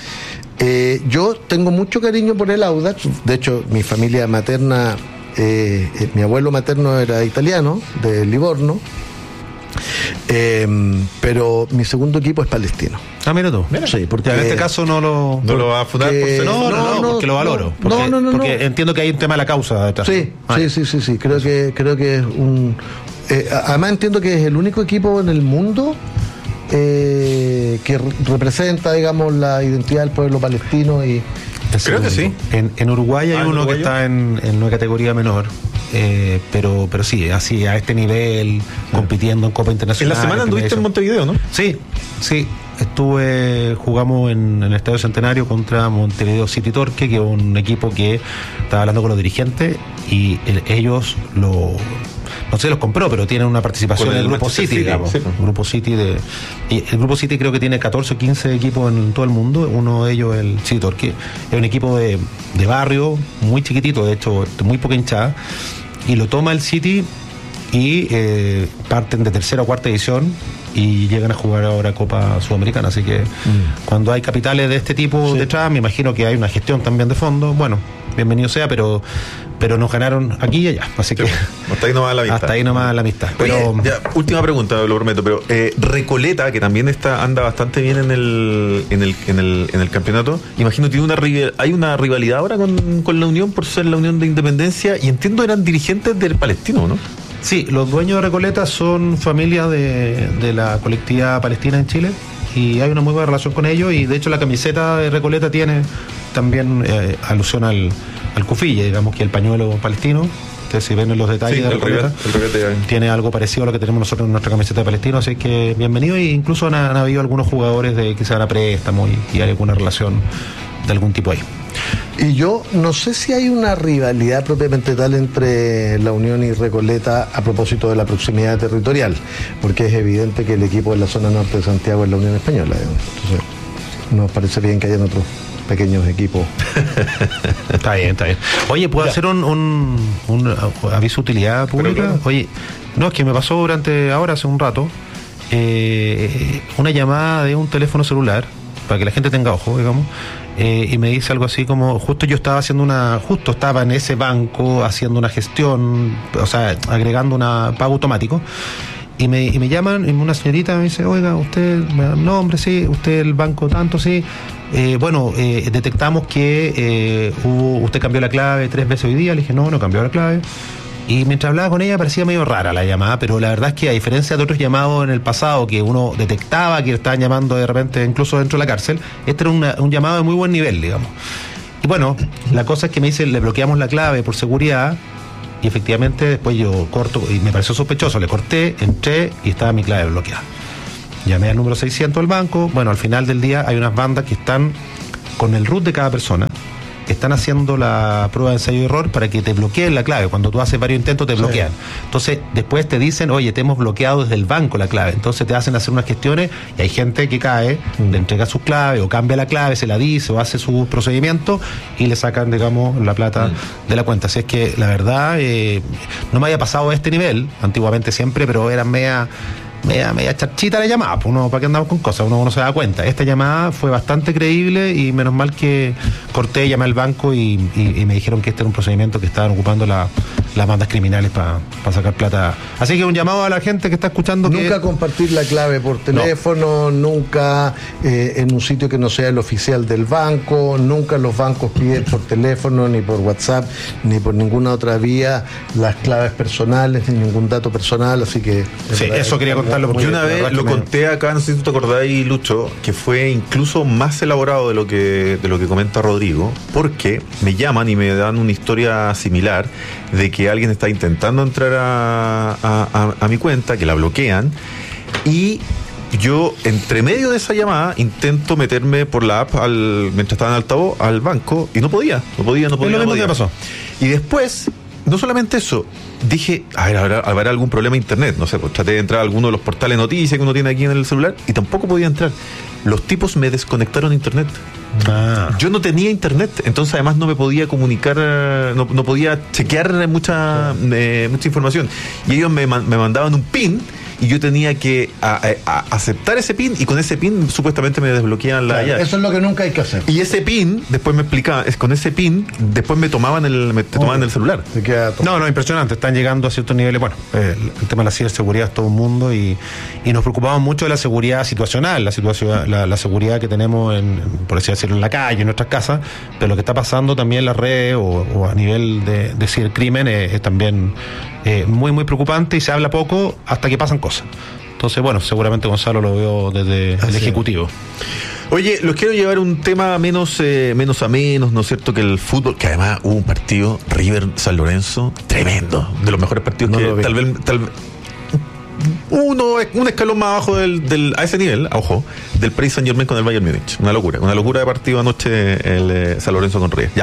Eh, yo tengo mucho cariño por el Audax. De hecho, mi familia materna, eh, eh, mi abuelo materno era italiano, de Livorno. Eh, pero mi segundo equipo es Palestino. Ah, mira tú. Sí, porque Ya, en este caso no lo. No lo va a fundar por porque- ser. No, no, no, no, porque lo valoro. no, porque, no, no, no, porque no. entiendo que hay un tema de la causa detrás. Sí, Ah, sí, sí, sí, sí. Creo que, creo que es un. eh, además entiendo que es el único equipo en el mundo eh, que re- representa, digamos, la identidad del pueblo palestino y. el Creo que segundo. sí. En, en Uruguay hay Ah, ¿en uno que uruguayo? está en, en una categoría menor. eh, pero pero sí, así a este nivel, compitiendo en Copa En Internacional. la semana anduviste en Montevideo, ¿no? Sí, sí. Estuve, jugamos en, en el Estadio Centenario contra Montevideo City Torque, que es un equipo que estaba hablando con los dirigentes, y el- ellos lo, no sé, los compró, pero tienen una participación Con en el el Grupo Manchester City, City, digamos. sí. Grupo City de, y el Grupo City creo que tiene catorce o quince equipos en todo el mundo. Uno de ellos el City Torque, es un equipo de, de barrio, muy chiquitito, de hecho, de muy poca hinchada, y lo toma el City y eh, parten de tercera o cuarta edición y llegan a jugar ahora Copa Sudamericana. Así que cuando hay capitales de este tipo detrás, me imagino que hay una gestión también de fondo. Bueno, bienvenido sea, pero pero nos ganaron aquí y allá. Así que Hasta ahí nomás la vista. hasta ahí nomás la amistad. Oye, Pero ya, última pregunta, lo prometo, pero eh, Recoleta, que también está anda bastante bien en el en el, en el, en el campeonato, imagino tiene una rival- hay una rivalidad ahora con, con la Unión por ser la Unión de Independencia, y entiendo eran dirigentes del Palestino, ¿no? sí, los dueños de Recoleta son familias de, de la colectividad palestina en Chile, y hay una muy buena relación con ellos, y de hecho la camiseta de Recoleta tiene también eh, alusión al, al cufille, digamos, que el pañuelo palestino. Ustedes si ven en los detalles Sí, de el Recoleta, rival- el rival de- tiene algo parecido a lo que tenemos nosotros en nuestra camiseta de palestino, así que bienvenido, e incluso han, han habido algunos jugadores de que se dan a préstamo y, y hay alguna relación de algún tipo ahí. Y yo no sé si hay una rivalidad propiamente tal entre la Unión y Recoleta a propósito de la proximidad territorial, porque es evidente que el equipo de la zona norte de Santiago es la Unión Española, digamos. Entonces, nos parece bien que hayan otros pequeños equipos. Está bien, está bien. Oye, ¿puedo hacer un, un, un aviso de utilidad pública? claro. Oye, no, es que me pasó durante ahora, hace un rato, eh, una llamada de un teléfono celular, para que la gente tenga ojo, digamos, eh, y me dice algo así como, justo yo estaba haciendo una, justo estaba en ese banco haciendo una gestión, o sea, agregando una pago automático, y me, y me llaman, y una señorita me dice, oiga, usted, me da el nombre, sí, usted el banco tanto, sí. Eh, bueno, eh, detectamos que eh, hubo, usted cambió la clave tres veces hoy día. Le dije, no, no cambió la clave. Y mientras hablaba con ella parecía medio rara la llamada, pero la verdad es que a diferencia de otros llamados en el pasado que uno detectaba que estaban llamando de repente incluso dentro de la cárcel, este era una, un llamado de muy buen nivel, digamos. Y bueno, la cosa es que me dice, le bloqueamos la clave por seguridad, y efectivamente después yo corto, y me pareció sospechoso, le corté, entré y estaba mi clave bloqueada. Llamé al número seiscientos del banco. Bueno, al final del día hay unas bandas que están con el root de cada persona, están haciendo la prueba de ensayo y error para que te bloqueen la clave. Cuando tú haces varios intentos te bloquean. Sí. Entonces después te dicen, oye, te hemos bloqueado desde el banco la clave. Entonces te hacen hacer unas gestiones y hay gente que cae, mm. le entrega su clave o cambia la clave, se la dice o hace su procedimiento y le sacan, digamos, la plata mm. de la cuenta. Así es que la verdad eh, no me había pasado a este nivel, antiguamente siempre, pero eran media... Media, media charchita la llamada, pues uno, ¿para qué andamos con cosas? Uno no se da cuenta. Esta llamada fue bastante creíble y menos mal que corté, llamé al banco y, y, y me dijeron que este era un procedimiento que estaban ocupando la, las bandas criminales para pa sacar plata. Así que un llamado a la gente que está escuchando. Nunca que... compartir la clave por teléfono, no. nunca eh, en un sitio que no sea el oficial del banco, nunca los bancos piden por teléfono, ni por WhatsApp, ni por ninguna otra vía las claves personales, ni ningún dato personal, así que... Sí, eso quería contar. Yo una vez lo conté acá, no sé si tú te acordáis, Lucho, que fue incluso más elaborado de lo que de lo que comenta Rodrigo, porque me llaman y me dan una historia similar de que alguien está intentando entrar a, a, a, a mi cuenta, que la bloquean, y yo, entre medio de esa llamada, intento meterme por la app, al, mientras estaba en altavoz, al banco, y no podía, no podía, no podía. Es lo mismo no podía. que pasó. Y después... No solamente eso, dije, a ver, ¿habrá, habrá algún problema de internet? No sé, pues traté de entrar a alguno de los portales de noticias que uno tiene aquí en el celular y tampoco podía entrar. Los tipos me desconectaron internet. Ah. Yo no tenía internet, entonces además no me podía comunicar, no, no podía chequear mucha, eh, mucha información. Y ellos me, me mandaban un pin y yo tenía que a, a, a aceptar ese pin y con ese pin supuestamente me desbloqueaban la claro, llave. Eso es lo que nunca hay que hacer. Y ese pin, después me explicaban, es con ese pin, después me tomaban el, me, te oh, tomaban el celular. No, no, impresionante, están llegando a ciertos niveles. Bueno, eh, el tema de la ciberseguridad es todo un mundo y, y nos preocupamos mucho de la seguridad situacional, la situación, la, la seguridad que tenemos en, por así decirlo, en la calle, en nuestras casas, pero lo que está pasando también en las redes o, o a nivel de, de cibercrimen es, es también eh, muy, muy preocupante y se habla poco hasta que pasan cosas. Entonces, bueno, seguramente Gonzalo lo veo desde Así el Ejecutivo. Oye, los quiero llevar a un tema menos eh, menos a menos, ¿no es cierto? Que el fútbol, que además hubo un partido, River-San Lorenzo, tremendo, de los mejores partidos no que tal vez, tal vez uno, un escalón más abajo del, del, a ese nivel, ojo, del Paris Saint-Germain con el Bayern Múnich. Una locura, una locura de partido anoche el eh, San Lorenzo con River. Ya.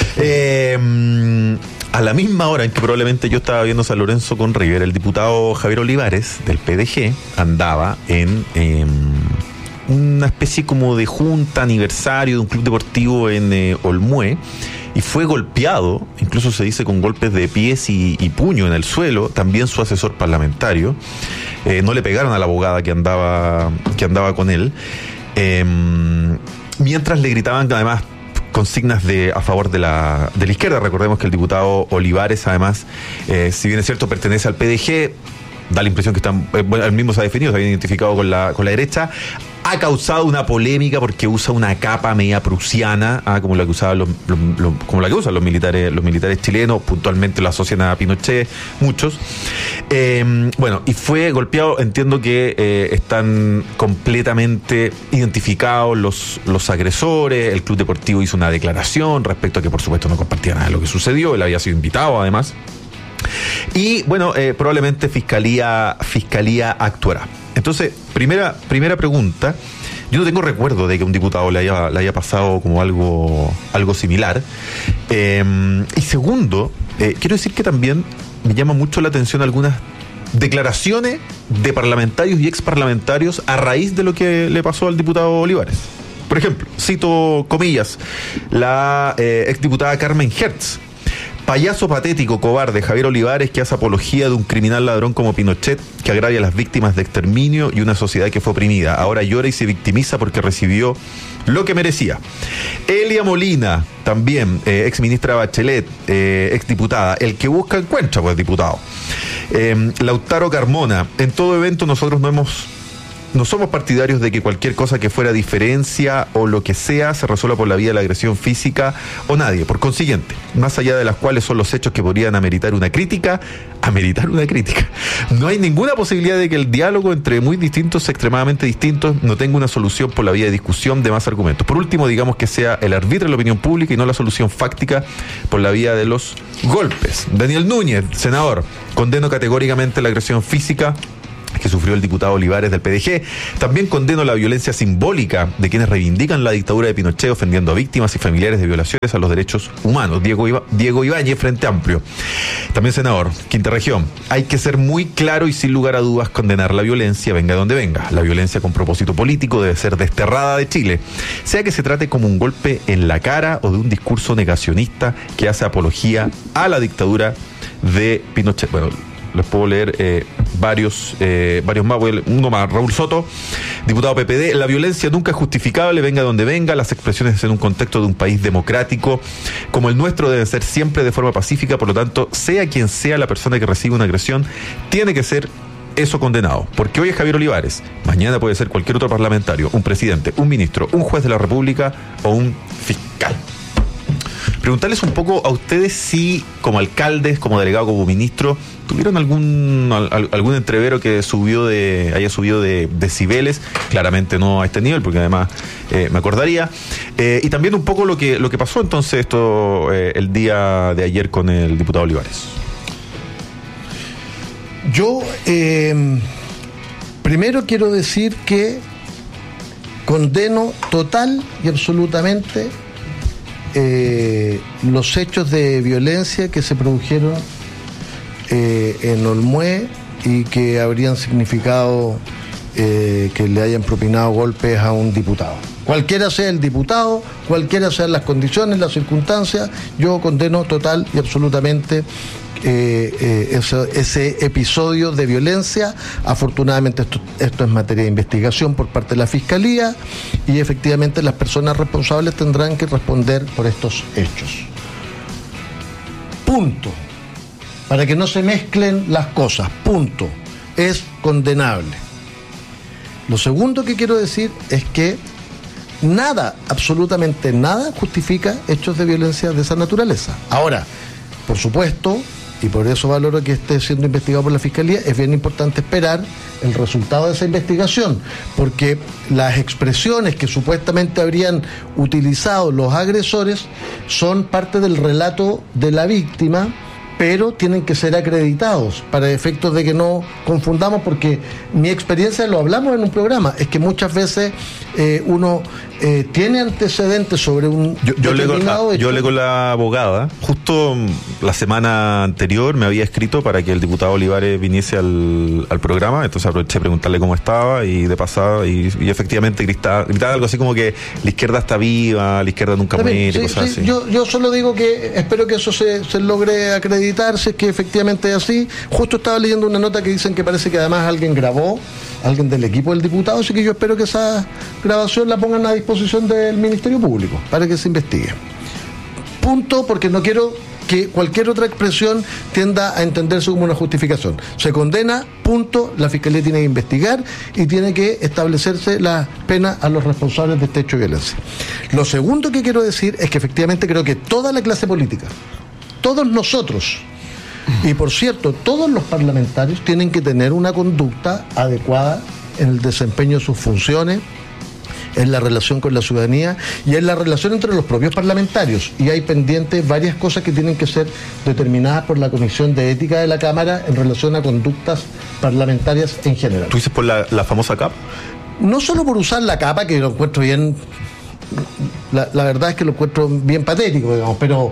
Eh, a la misma hora en que probablemente yo estaba viendo San Lorenzo con River, el diputado Javier Olivares del P D G andaba en eh, una especie como de junta aniversario de un club deportivo en eh, Olmué y fue golpeado, incluso se dice con golpes de pies y, y puño en el suelo, también su asesor parlamentario. Eh, no le pegaron a la abogada que andaba, que andaba con él, eh, mientras le gritaban además consignas de a favor de la de la izquierda. Recordemos que el diputado Olivares además, eh, si bien es cierto pertenece al P D G, da la impresión que están, eh, bueno, él mismo se ha definido, se ha identificado con la con la derecha. Ha causado una polémica porque usa una capa media prusiana, ah, como la que usaban los, los, los, como la que usan los militares, los militares chilenos, puntualmente lo asocian a Pinochet, muchos. Eh, bueno, y fue golpeado, entiendo que eh, están completamente identificados los, los agresores. El club deportivo hizo una declaración respecto a que por supuesto no compartía nada de lo que sucedió, él había sido invitado además. Y bueno, eh, probablemente Fiscalía, Fiscalía actuará. Entonces, primera, primera pregunta, yo no tengo recuerdo de que un diputado le haya, le haya pasado como algo, algo similar. Eh, y segundo, eh, quiero decir que también me llama mucho la atención algunas declaraciones de parlamentarios y exparlamentarios a raíz de lo que le pasó al diputado Olivares. Por ejemplo, cito comillas, la eh, exdiputada Carmen Hertz: payaso patético, cobarde, Javier Olivares, que hace apología de un criminal ladrón como Pinochet, que agravia a las víctimas de exterminio y una sociedad que fue oprimida. Ahora llora y se victimiza porque recibió lo que merecía. Elia Molina, también, eh, ex ministra Bachelet, eh, ex diputada. El que busca encuentra, pues, diputado. Eh, Lautaro Carmona: en todo evento nosotros no hemos no somos partidarios de que cualquier cosa que fuera diferencia o lo que sea se resuelva por la vía de la agresión física o nadie. Por consiguiente, más allá de las cuales son los hechos que podrían ameritar una crítica, ameritar una crítica, no hay ninguna posibilidad de que el diálogo entre muy distintos, extremadamente distintos, no tenga una solución por la vía de discusión de más argumentos. Por último, digamos que sea el árbitro de la opinión pública y no la solución fáctica por la vía de los golpes. Daniel Núñez, senador, condeno categóricamente la agresión física que sufrió el diputado Olivares del P D G. También condeno la violencia simbólica de quienes reivindican la dictadura de Pinochet, ofendiendo a víctimas y familiares de violaciones a los derechos humanos. Diego, Iba, Diego Ibáñez, Frente Amplio. También senador, Quinta Región. Hay que ser muy claro y sin lugar a dudas condenar la violencia, venga de donde venga. La violencia con propósito político debe ser desterrada de Chile, sea que se trate como un golpe en la cara o de un discurso negacionista que hace apología a la dictadura de Pinochet. Bueno, les puedo leer eh, varios eh, varios más, uno más. Raúl Soto, diputado P P D. La violencia nunca es justificable, venga donde venga. Las expresiones en un contexto de un país democrático como el nuestro deben ser siempre de forma pacífica. Por lo tanto, sea quien sea la persona que recibe una agresión, tiene que ser eso condenado, porque hoy es Javier Olivares, mañana puede ser cualquier otro parlamentario, un presidente, un ministro, un juez de la República o un fiscal. Preguntarles un poco a ustedes si, como alcaldes, como delegado, como ministro, ¿tuvieron algún al, algún entrevero que subió de haya subido de decibeles? Claramente no a este nivel, porque además eh, me acordaría. Eh, y también un poco lo que lo que pasó entonces esto eh, el día de ayer con el diputado Olivares. Yo eh, primero quiero decir que condeno total y absolutamente Eh, los hechos de violencia que se produjeron eh, en Olmué y que habrían significado eh, que le hayan propinado golpes a un diputado. Cualquiera sea el diputado, cualquiera sean las condiciones, las circunstancias, yo condeno total y absolutamente eh, eh, ese, ese episodio de violencia. Afortunadamente esto, esto es materia de investigación por parte de la Fiscalía y efectivamente las personas responsables tendrán que responder por estos hechos. Punto. Para que no se mezclen las cosas. Punto. Es condenable. Lo segundo que quiero decir es que nada, absolutamente nada, justifica hechos de violencia de esa naturaleza. Ahora, por supuesto, y por eso valoro que esté siendo investigado por la Fiscalía, es bien importante esperar el resultado de esa investigación, porque las expresiones que supuestamente habrían utilizado los agresores son parte del relato de la víctima, pero tienen que ser acreditados para efectos de que no confundamos, porque mi experiencia, lo hablamos en un programa, es que muchas veces eh, uno eh, tiene antecedentes sobre un yo, yo determinado le hecho. Yo le con la abogada, justo la semana anterior me había escrito para que el diputado Olivares viniese al, al programa, entonces aproveché a preguntarle cómo estaba y de pasada, y, y efectivamente gritaba, gritaba algo así como que la izquierda está viva, la izquierda nunca muere, sí, cosas sí, así. Yo, yo solo digo que espero que eso se, se logre acreditar, si es que efectivamente es así. Justo estaba leyendo una nota que dicen que parece que además alguien grabó, alguien del equipo del diputado, así que yo espero que esa grabación la pongan a disposición del Ministerio Público para que se investigue. Punto, porque no quiero que cualquier otra expresión tienda a entenderse como una justificación. Se condena, punto, la Fiscalía tiene que investigar y tiene que establecerse la pena a los responsables de este hecho de violencia. Lo segundo que quiero decir es que efectivamente creo que toda la clase política, todos nosotros, y por cierto, todos los parlamentarios tienen que tener una conducta adecuada en el desempeño de sus funciones, en la relación con la ciudadanía y en la relación entre los propios parlamentarios. Y hay pendientes varias cosas que tienen que ser determinadas por la Comisión de Ética de la Cámara en relación a conductas parlamentarias en general. ¿Tú dices por la, la famosa capa? No solo por usar la capa, que lo encuentro bien, la, la verdad es que lo encuentro bien patético, digamos, pero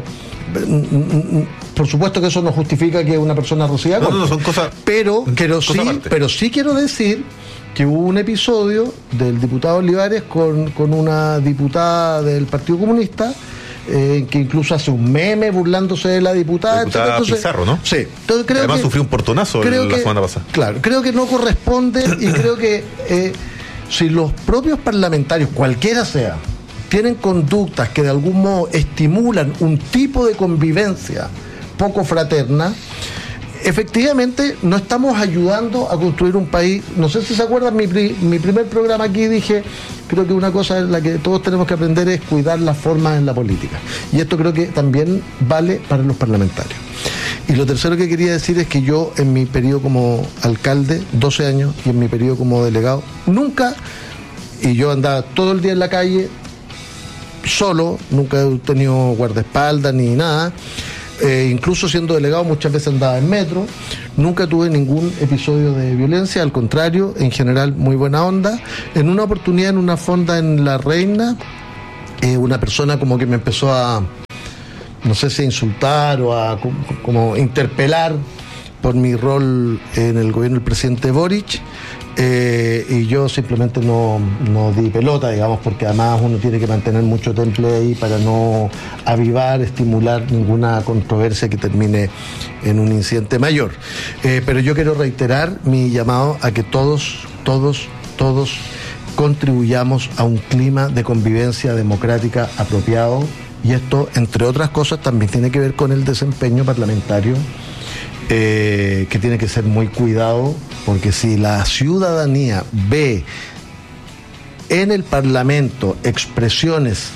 por supuesto que eso no justifica que una persona reciba golpes. No, no, son cosas. Pero, pero, sí, pero sí quiero decir que hubo un episodio del diputado Olivares con, con una diputada del Partido Comunista, eh, que incluso hace un meme burlándose de la diputada. La diputada Entonces, Pizarro, ¿no? Sí. Entonces, creo Además que, sufrió un portonazo la que, semana pasada. Claro, creo que no corresponde y creo que eh, si los propios parlamentarios, cualquiera sea, tienen conductas que de algún modo estimulan un tipo de convivencia poco fraterna, efectivamente no estamos ayudando a construir un país. No sé si se acuerdan, mi, mi primer programa aquí dije, creo que una cosa en la que todos tenemos que aprender es cuidar las formas en la política, y esto creo que también vale para los parlamentarios. Y lo tercero que quería decir es que yo en mi periodo como alcalde, doce años, y en mi periodo como delegado, nunca, y yo andaba todo el día en la calle solo, nunca he tenido guardaespaldas ni nada. Eh, incluso siendo delegado muchas veces andaba en metro, nunca tuve ningún episodio de violencia, al contrario, en general muy buena onda. En una oportunidad en una fonda en La Reina, eh, una persona como que me empezó a, no sé si a insultar o a como, como interpelar por mi rol en el gobierno del presidente Boric. Eh, y yo simplemente no, no di pelota, digamos, porque además uno tiene que mantener mucho temple ahí para no avivar, estimular ninguna controversia que termine en un incidente mayor. Eh, pero yo quiero reiterar mi llamado a que todos, todos, todos contribuyamos a un clima de convivencia democrática apropiado, y esto, entre otras cosas, también tiene que ver con el desempeño parlamentario, eh, que tiene que ser muy cuidado. Porque si la ciudadanía ve en el Parlamento expresiones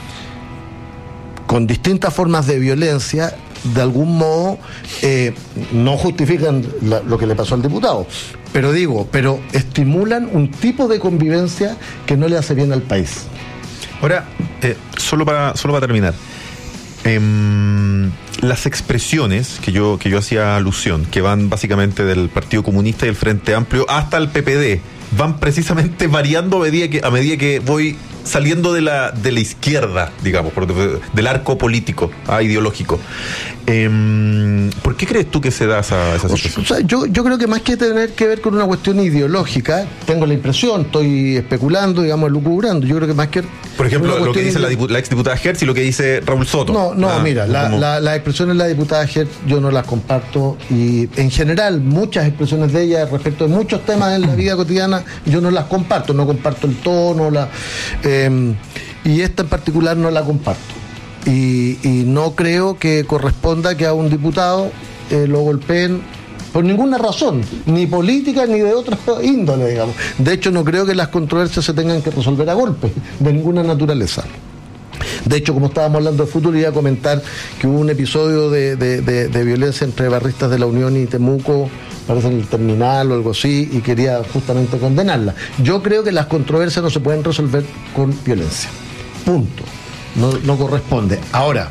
con distintas formas de violencia, de algún modo eh, no justifican la, lo que le pasó al diputado, pero digo, pero estimulan un tipo de convivencia que no le hace bien al país. Ahora, eh, solo para solo para terminar, eh, las expresiones que yo que yo hacía alusión, que van básicamente del Partido Comunista y el Frente Amplio hasta el P P D, van precisamente variando a medida que a medida que voy saliendo de la de la izquierda, digamos, por, del arco político, ah, ideológico. Eh, ¿Por qué crees tú que se da esa, esa situación? O sea, yo, yo creo que más que tener que ver con una cuestión ideológica, tengo la impresión, estoy especulando, digamos, lucubrando, yo creo que más que... Por ejemplo, lo que dice la, dipu- la exdiputada Hertz y lo que dice Raúl Soto. No, no, ah, mira, la, la, las expresiones de la diputada Hertz yo no las comparto, y en general muchas expresiones de ella respecto de muchos temas en la vida cotidiana yo no las comparto, no comparto el tono, la, eh, y esta en particular no la comparto. Y, y no creo que corresponda que a un diputado eh, lo golpeen por ninguna razón, ni política ni de otra índole, digamos. De hecho, no creo que las controversias se tengan que resolver a golpes, de ninguna naturaleza. De hecho, como estábamos hablando de fútbol, iba a comentar que hubo un episodio de, de, de, de violencia entre barristas de la Unión y Temuco, parece en el terminal o algo así, y quería justamente condenarla. Yo creo que las controversias no se pueden resolver con violencia. Punto. No, no corresponde. Ahora,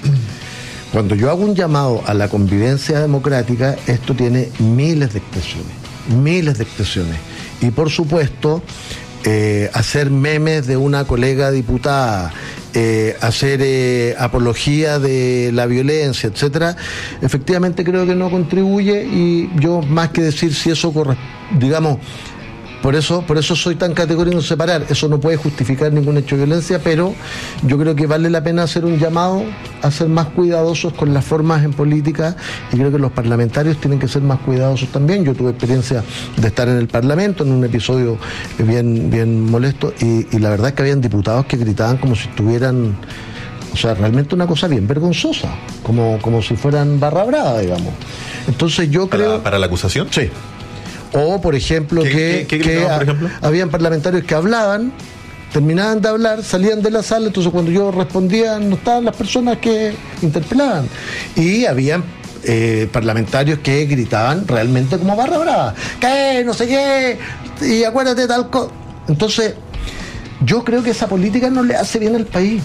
cuando yo hago un llamado a la convivencia democrática, esto tiene miles de expresiones, miles de expresiones. Y por supuesto, eh, hacer memes de una colega diputada, eh, hacer eh, apología de la violencia, etcétera, efectivamente creo que no contribuye, y yo más que decir si eso corresponde, digamos, Por eso, por eso soy tan categórico en separar. Eso no puede justificar ningún hecho de violencia, pero yo creo que vale la pena hacer un llamado a ser más cuidadosos con las formas en política, y creo que los parlamentarios tienen que ser más cuidadosos también. Yo tuve experiencia de estar en el Parlamento en un episodio bien, bien molesto, y, y la verdad es que habían diputados que gritaban como si estuvieran, o sea, realmente una cosa bien vergonzosa, como, como si fueran barra brava, digamos. Entonces yo creo... ¿Para, para la acusación? Sí. O, por ejemplo, ¿Qué, que, qué, qué que por ejemplo? habían parlamentarios que hablaban, terminaban de hablar, salían de la sala, entonces cuando yo respondía no estaban las personas que interpelaban. Y habían eh, parlamentarios que gritaban realmente como barra brava, ¿qué? No sé qué, y acuérdate tal cosa. Entonces, yo creo que esa política no le hace bien al país.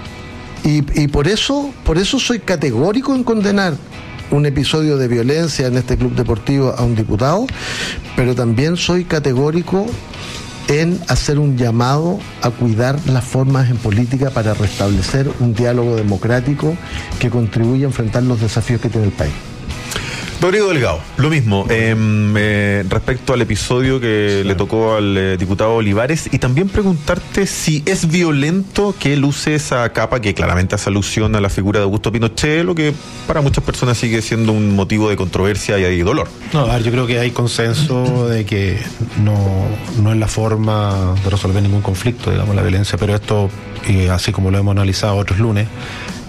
Y, y por eso, por eso soy categórico en condenar un episodio de violencia en este club deportivo a un diputado, pero también soy categórico en hacer un llamado a cuidar las formas en política para restablecer un diálogo democrático que contribuya a enfrentar los desafíos que tiene el país. Rodrigo Delgado, lo mismo, eh, eh, respecto al episodio que sí. le tocó al eh, diputado Olivares, y también preguntarte si es violento que él use esa capa que claramente hace alusión a la figura de Augusto Pinochet, lo que para muchas personas sigue siendo un motivo de controversia y de dolor. No, a ver, yo creo que hay consenso de que no, no es la forma de resolver ningún conflicto, digamos, la violencia, pero esto, y así como lo hemos analizado otros lunes,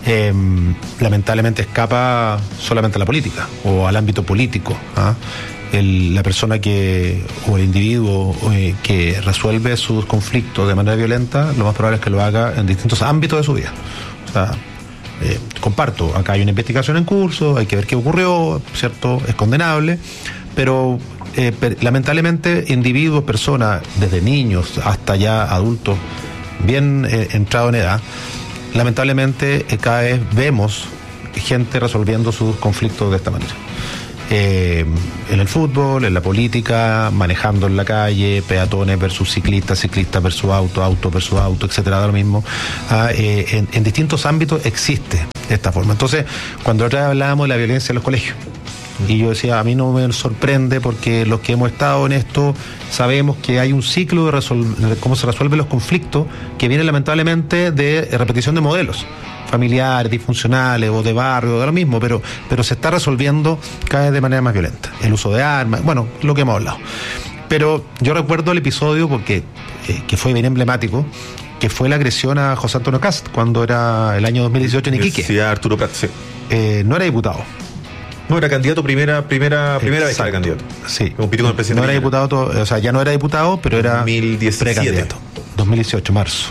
eh, lamentablemente escapa solamente a la política o al ámbito político. ¿ah? El, la persona que o el individuo eh, que resuelve sus conflictos de manera violenta, lo más probable es que lo haga en distintos ámbitos de su vida. O sea, eh, comparto, acá hay una investigación en curso, hay que ver qué ocurrió, ¿cierto? Es condenable, pero eh, per, lamentablemente individuos, personas, desde niños hasta ya adultos, bien eh, entrados en edad, lamentablemente eh, cada vez vemos gente resolviendo sus conflictos de esta manera. Eh, en el fútbol, en la política, manejando en la calle, peatones versus ciclistas, ciclistas versus auto, auto versus auto, etcétera, da lo mismo. Ah, eh, en, en distintos ámbitos existe esta forma. Entonces, cuando otra vez hablábamos de la violencia en los colegios, y yo decía, a mí no me sorprende porque los que hemos estado en esto sabemos que hay un ciclo de, resol- de cómo se resuelven los conflictos que viene lamentablemente de repetición de modelos familiares, disfuncionales o de barrio, da lo mismo, pero, pero se está resolviendo cada vez de manera más violenta. El uso de armas, bueno, lo que hemos hablado. Pero yo recuerdo el episodio porque eh, que fue bien emblemático, que fue la agresión a José Antonio Cast cuando era el año dos mil dieciocho en Iquique. Sí, Arturo Prat, sí. Eh, no era diputado. No, era candidato primera, primera, primera vez que era candidato. Sí. Compitió con el presidente. No era diputado, todo, o sea, ya no era diputado, pero era dos mil diecisiete. Precandidato. dos mil dieciocho, marzo.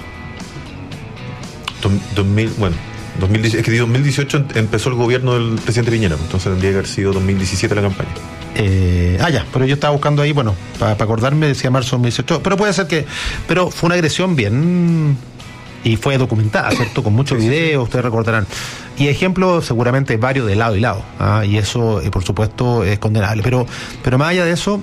dos mil, bueno, dos mil dieciocho, es que dos mil dieciocho empezó el gobierno del presidente Piñera, entonces tendría que haber sido dos mil diecisiete la campaña. Eh, ah, ya, pero yo estaba buscando ahí, bueno, para pa acordarme, decía marzo dos mil dieciocho, pero puede ser que, pero fue una agresión bien, y fue documentada, ¿cierto? Con muchos sí, videos, sí. Ustedes recordarán. Y ejemplos seguramente varios de lado y lado, ¿ah? Y eso, eh, por supuesto, es condenable. Pero, pero más allá de eso,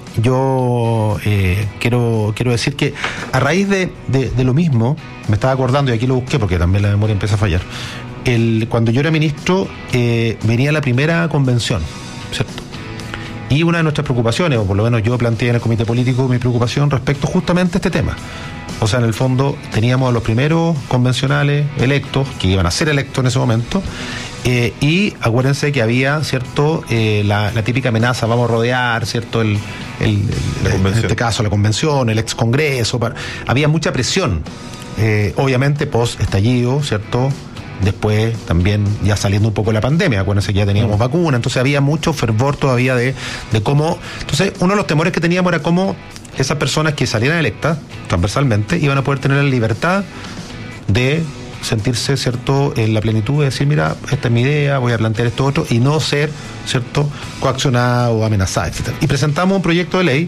yo eh, quiero, quiero decir que a raíz de, de, de lo mismo, me estaba acordando, y aquí lo busqué porque también la memoria empieza a fallar, el, cuando yo era ministro, eh, venía la primera convención, ¿cierto? Y una de nuestras preocupaciones, o por lo menos yo planteé en el comité político mi preocupación respecto justamente a este tema. O sea, en el fondo teníamos a los primeros convencionales electos, que iban a ser electos en ese momento, eh, y acuérdense que había, ¿cierto?, eh, la, la típica amenaza, vamos a rodear, ¿cierto?, el, el, el, en este caso la convención, el ex congreso, para, había mucha presión, eh, obviamente post estallido, ¿cierto?, después también ya saliendo un poco de la pandemia, acuérdense que ya teníamos mm. vacuna, entonces había mucho fervor todavía de, de cómo, entonces uno de los temores que teníamos era cómo esas personas que salieran electas transversalmente iban a poder tener la libertad de sentirse, ¿cierto?, en la plenitud de decir, mira, esta es mi idea, voy a plantear esto otro, y no ser, ¿cierto?, coaccionado o amenazado, etcétera. Y presentamos un proyecto de ley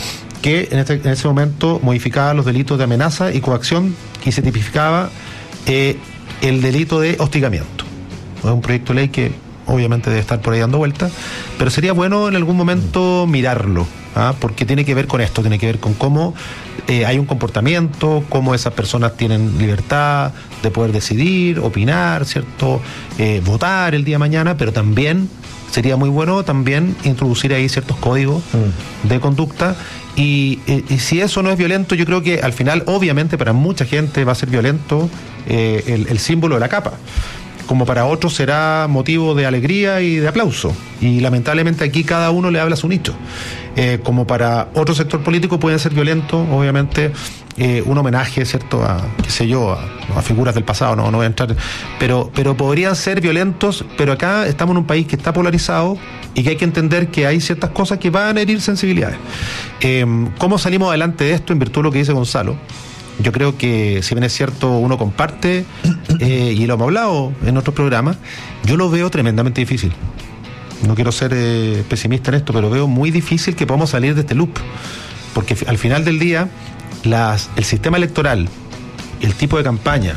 que en, este, en ese momento modificaba los delitos de amenaza y coacción y se tipificaba eh, el delito de hostigamiento. Es un proyecto de ley que obviamente debe estar por ahí dando vueltas, pero sería bueno en algún momento mirarlo, ¿ah? Porque tiene que ver con esto, tiene que ver con cómo eh, hay un comportamiento, cómo esas personas tienen libertad de poder decidir, opinar, ¿cierto? Eh, votar el día de mañana, pero también sería muy bueno también introducir ahí ciertos códigos mm. de conducta. Y, y, y si eso no es violento, yo creo que al final, obviamente, para mucha gente va a ser violento eh, el, el símbolo de la capa, como para otros será motivo de alegría y de aplauso. Y lamentablemente aquí cada uno le habla a su nicho. Eh, como para otro sector político puede ser violento, obviamente, eh, un homenaje, ¿cierto?, a, qué sé yo, a, a figuras del pasado, no, no voy a entrar, pero, pero podrían ser violentos, pero acá estamos en un país que está polarizado y que hay que entender que hay ciertas cosas que van a herir sensibilidades. Eh, ¿Cómo salimos adelante de esto en virtud de lo que dice Gonzalo? Yo creo que, si bien es cierto, uno comparte, eh, y lo hemos hablado en otros programas, yo lo veo tremendamente difícil. No quiero ser eh, pesimista en esto, pero veo muy difícil que podamos salir de este loop. Porque al final del día, las, el sistema electoral, el tipo de campaña,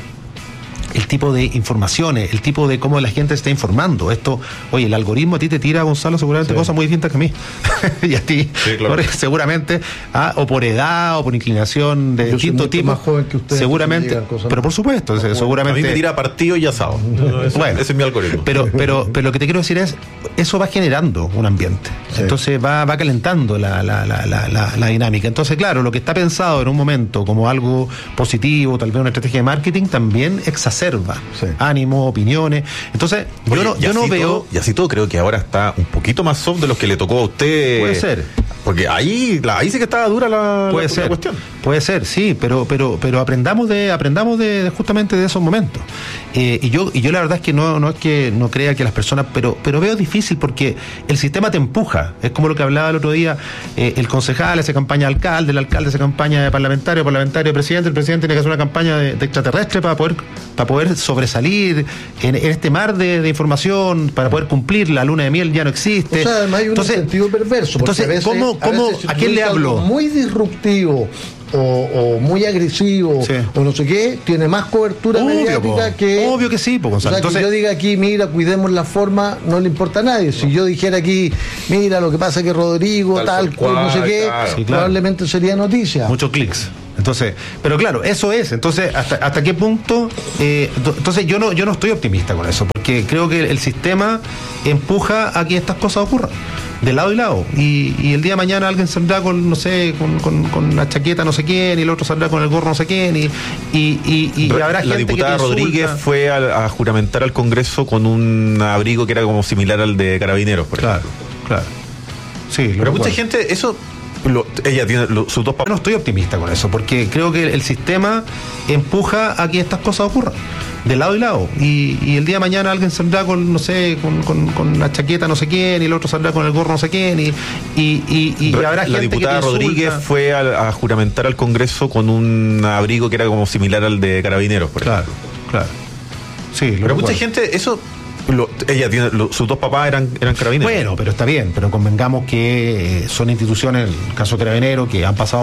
el tipo de informaciones, el tipo de cómo la gente está informando. Esto, oye, el algoritmo a ti te tira, Gonzalo, seguramente sí. cosas muy distintas que a mí. Y a ti, sí, claro. por, seguramente, ah, o por edad, o por inclinación de Yo distinto tipo. Más joven que usted, seguramente, pero por supuesto, más seguramente. A mí me tira partido y asado. Eso, bueno, ese es mi algoritmo. Pero, pero, pero lo que te quiero decir es, eso va generando un ambiente. Sí. Entonces va, va calentando la, la, la, la, la, la dinámica. Entonces, claro, lo que está pensado en un momento como algo positivo, tal vez una estrategia de marketing, también exacerba Sí. ánimo, opiniones. Entonces, Oye, yo no, yo no veo. Todo, y así todo, creo que ahora está un poquito más soft de los que le tocó a usted. Puede ser. Porque ahí, la, ahí sí que estaba dura la, puede la, ser, la cuestión. Puede ser, sí, pero, pero, pero aprendamos de, aprendamos de, de justamente de esos momentos. Eh, y yo y yo la verdad es que no, no es que no crea que las personas, pero pero veo difícil porque el sistema te empuja. Es como lo que hablaba el otro día, eh, el concejal hace campaña de alcalde, el alcalde hace campaña de parlamentario, parlamentario de presidente, el presidente tiene que hacer una campaña de, de extraterrestre para poder para poder sobresalir en, en este mar de, de información, para poder cumplir la luna de miel ya no existe. O sea, además hay un entonces, sentido perverso. Entonces, a veces, ¿cómo, cómo, a, veces, si ¿a quién le hablo? Muy disruptivo. O, o muy agresivo, sí. o no sé qué, tiene más cobertura obvio, mediática po. que... Obvio que sí, po, Gonzalo. O sea, Entonces, que yo diga aquí, mira, cuidemos la forma, no le importa a nadie. Si yo dijera aquí, mira, lo que pasa es que Rodrigo, tal, tal cual, no sé qué, claro. Sí, claro. probablemente sería noticia. Muchos clics. Entonces, pero claro, eso es. Entonces, ¿hasta, hasta qué punto? Eh, entonces, yo no, yo no estoy optimista con eso, porque creo que el sistema empuja a que estas cosas ocurran, de lado y lado. Y, y el día de mañana alguien saldrá con, no sé, con, con, con la chaqueta no sé quién, y el otro saldrá con el gorro no sé quién, y, y, y, y habrá gente la diputada que te Rodríguez insulta. fue a, a juramentar al Congreso con un abrigo que era como similar al de Carabineros, por Claro, ejemplo. claro. Sí, lo Pero mucha recuerdo. gente, eso, lo- ella tiene lo- sus dos Yo papás. no estoy optimista con eso, porque creo que el sistema empuja a que estas cosas ocurran, de lado y lado. Y, y el día de mañana alguien saldrá con, no sé, con, con, con la chaqueta no sé quién, y el otro saldrá con el gorro no sé quién, y, y, y, y habrá La gente diputada que te insulta. Rodríguez fue a, a juramentar al Congreso con un abrigo que era como similar al de Carabineros, por Claro, ejemplo. claro. Sí, lo Pero mucha recuerdo. gente, eso, lo- ella tiene, lo- sus dos papás eran, eran Carabineros. Bueno, pero está bien, pero convengamos que eh, son instituciones, el caso Carabinero, que han pasado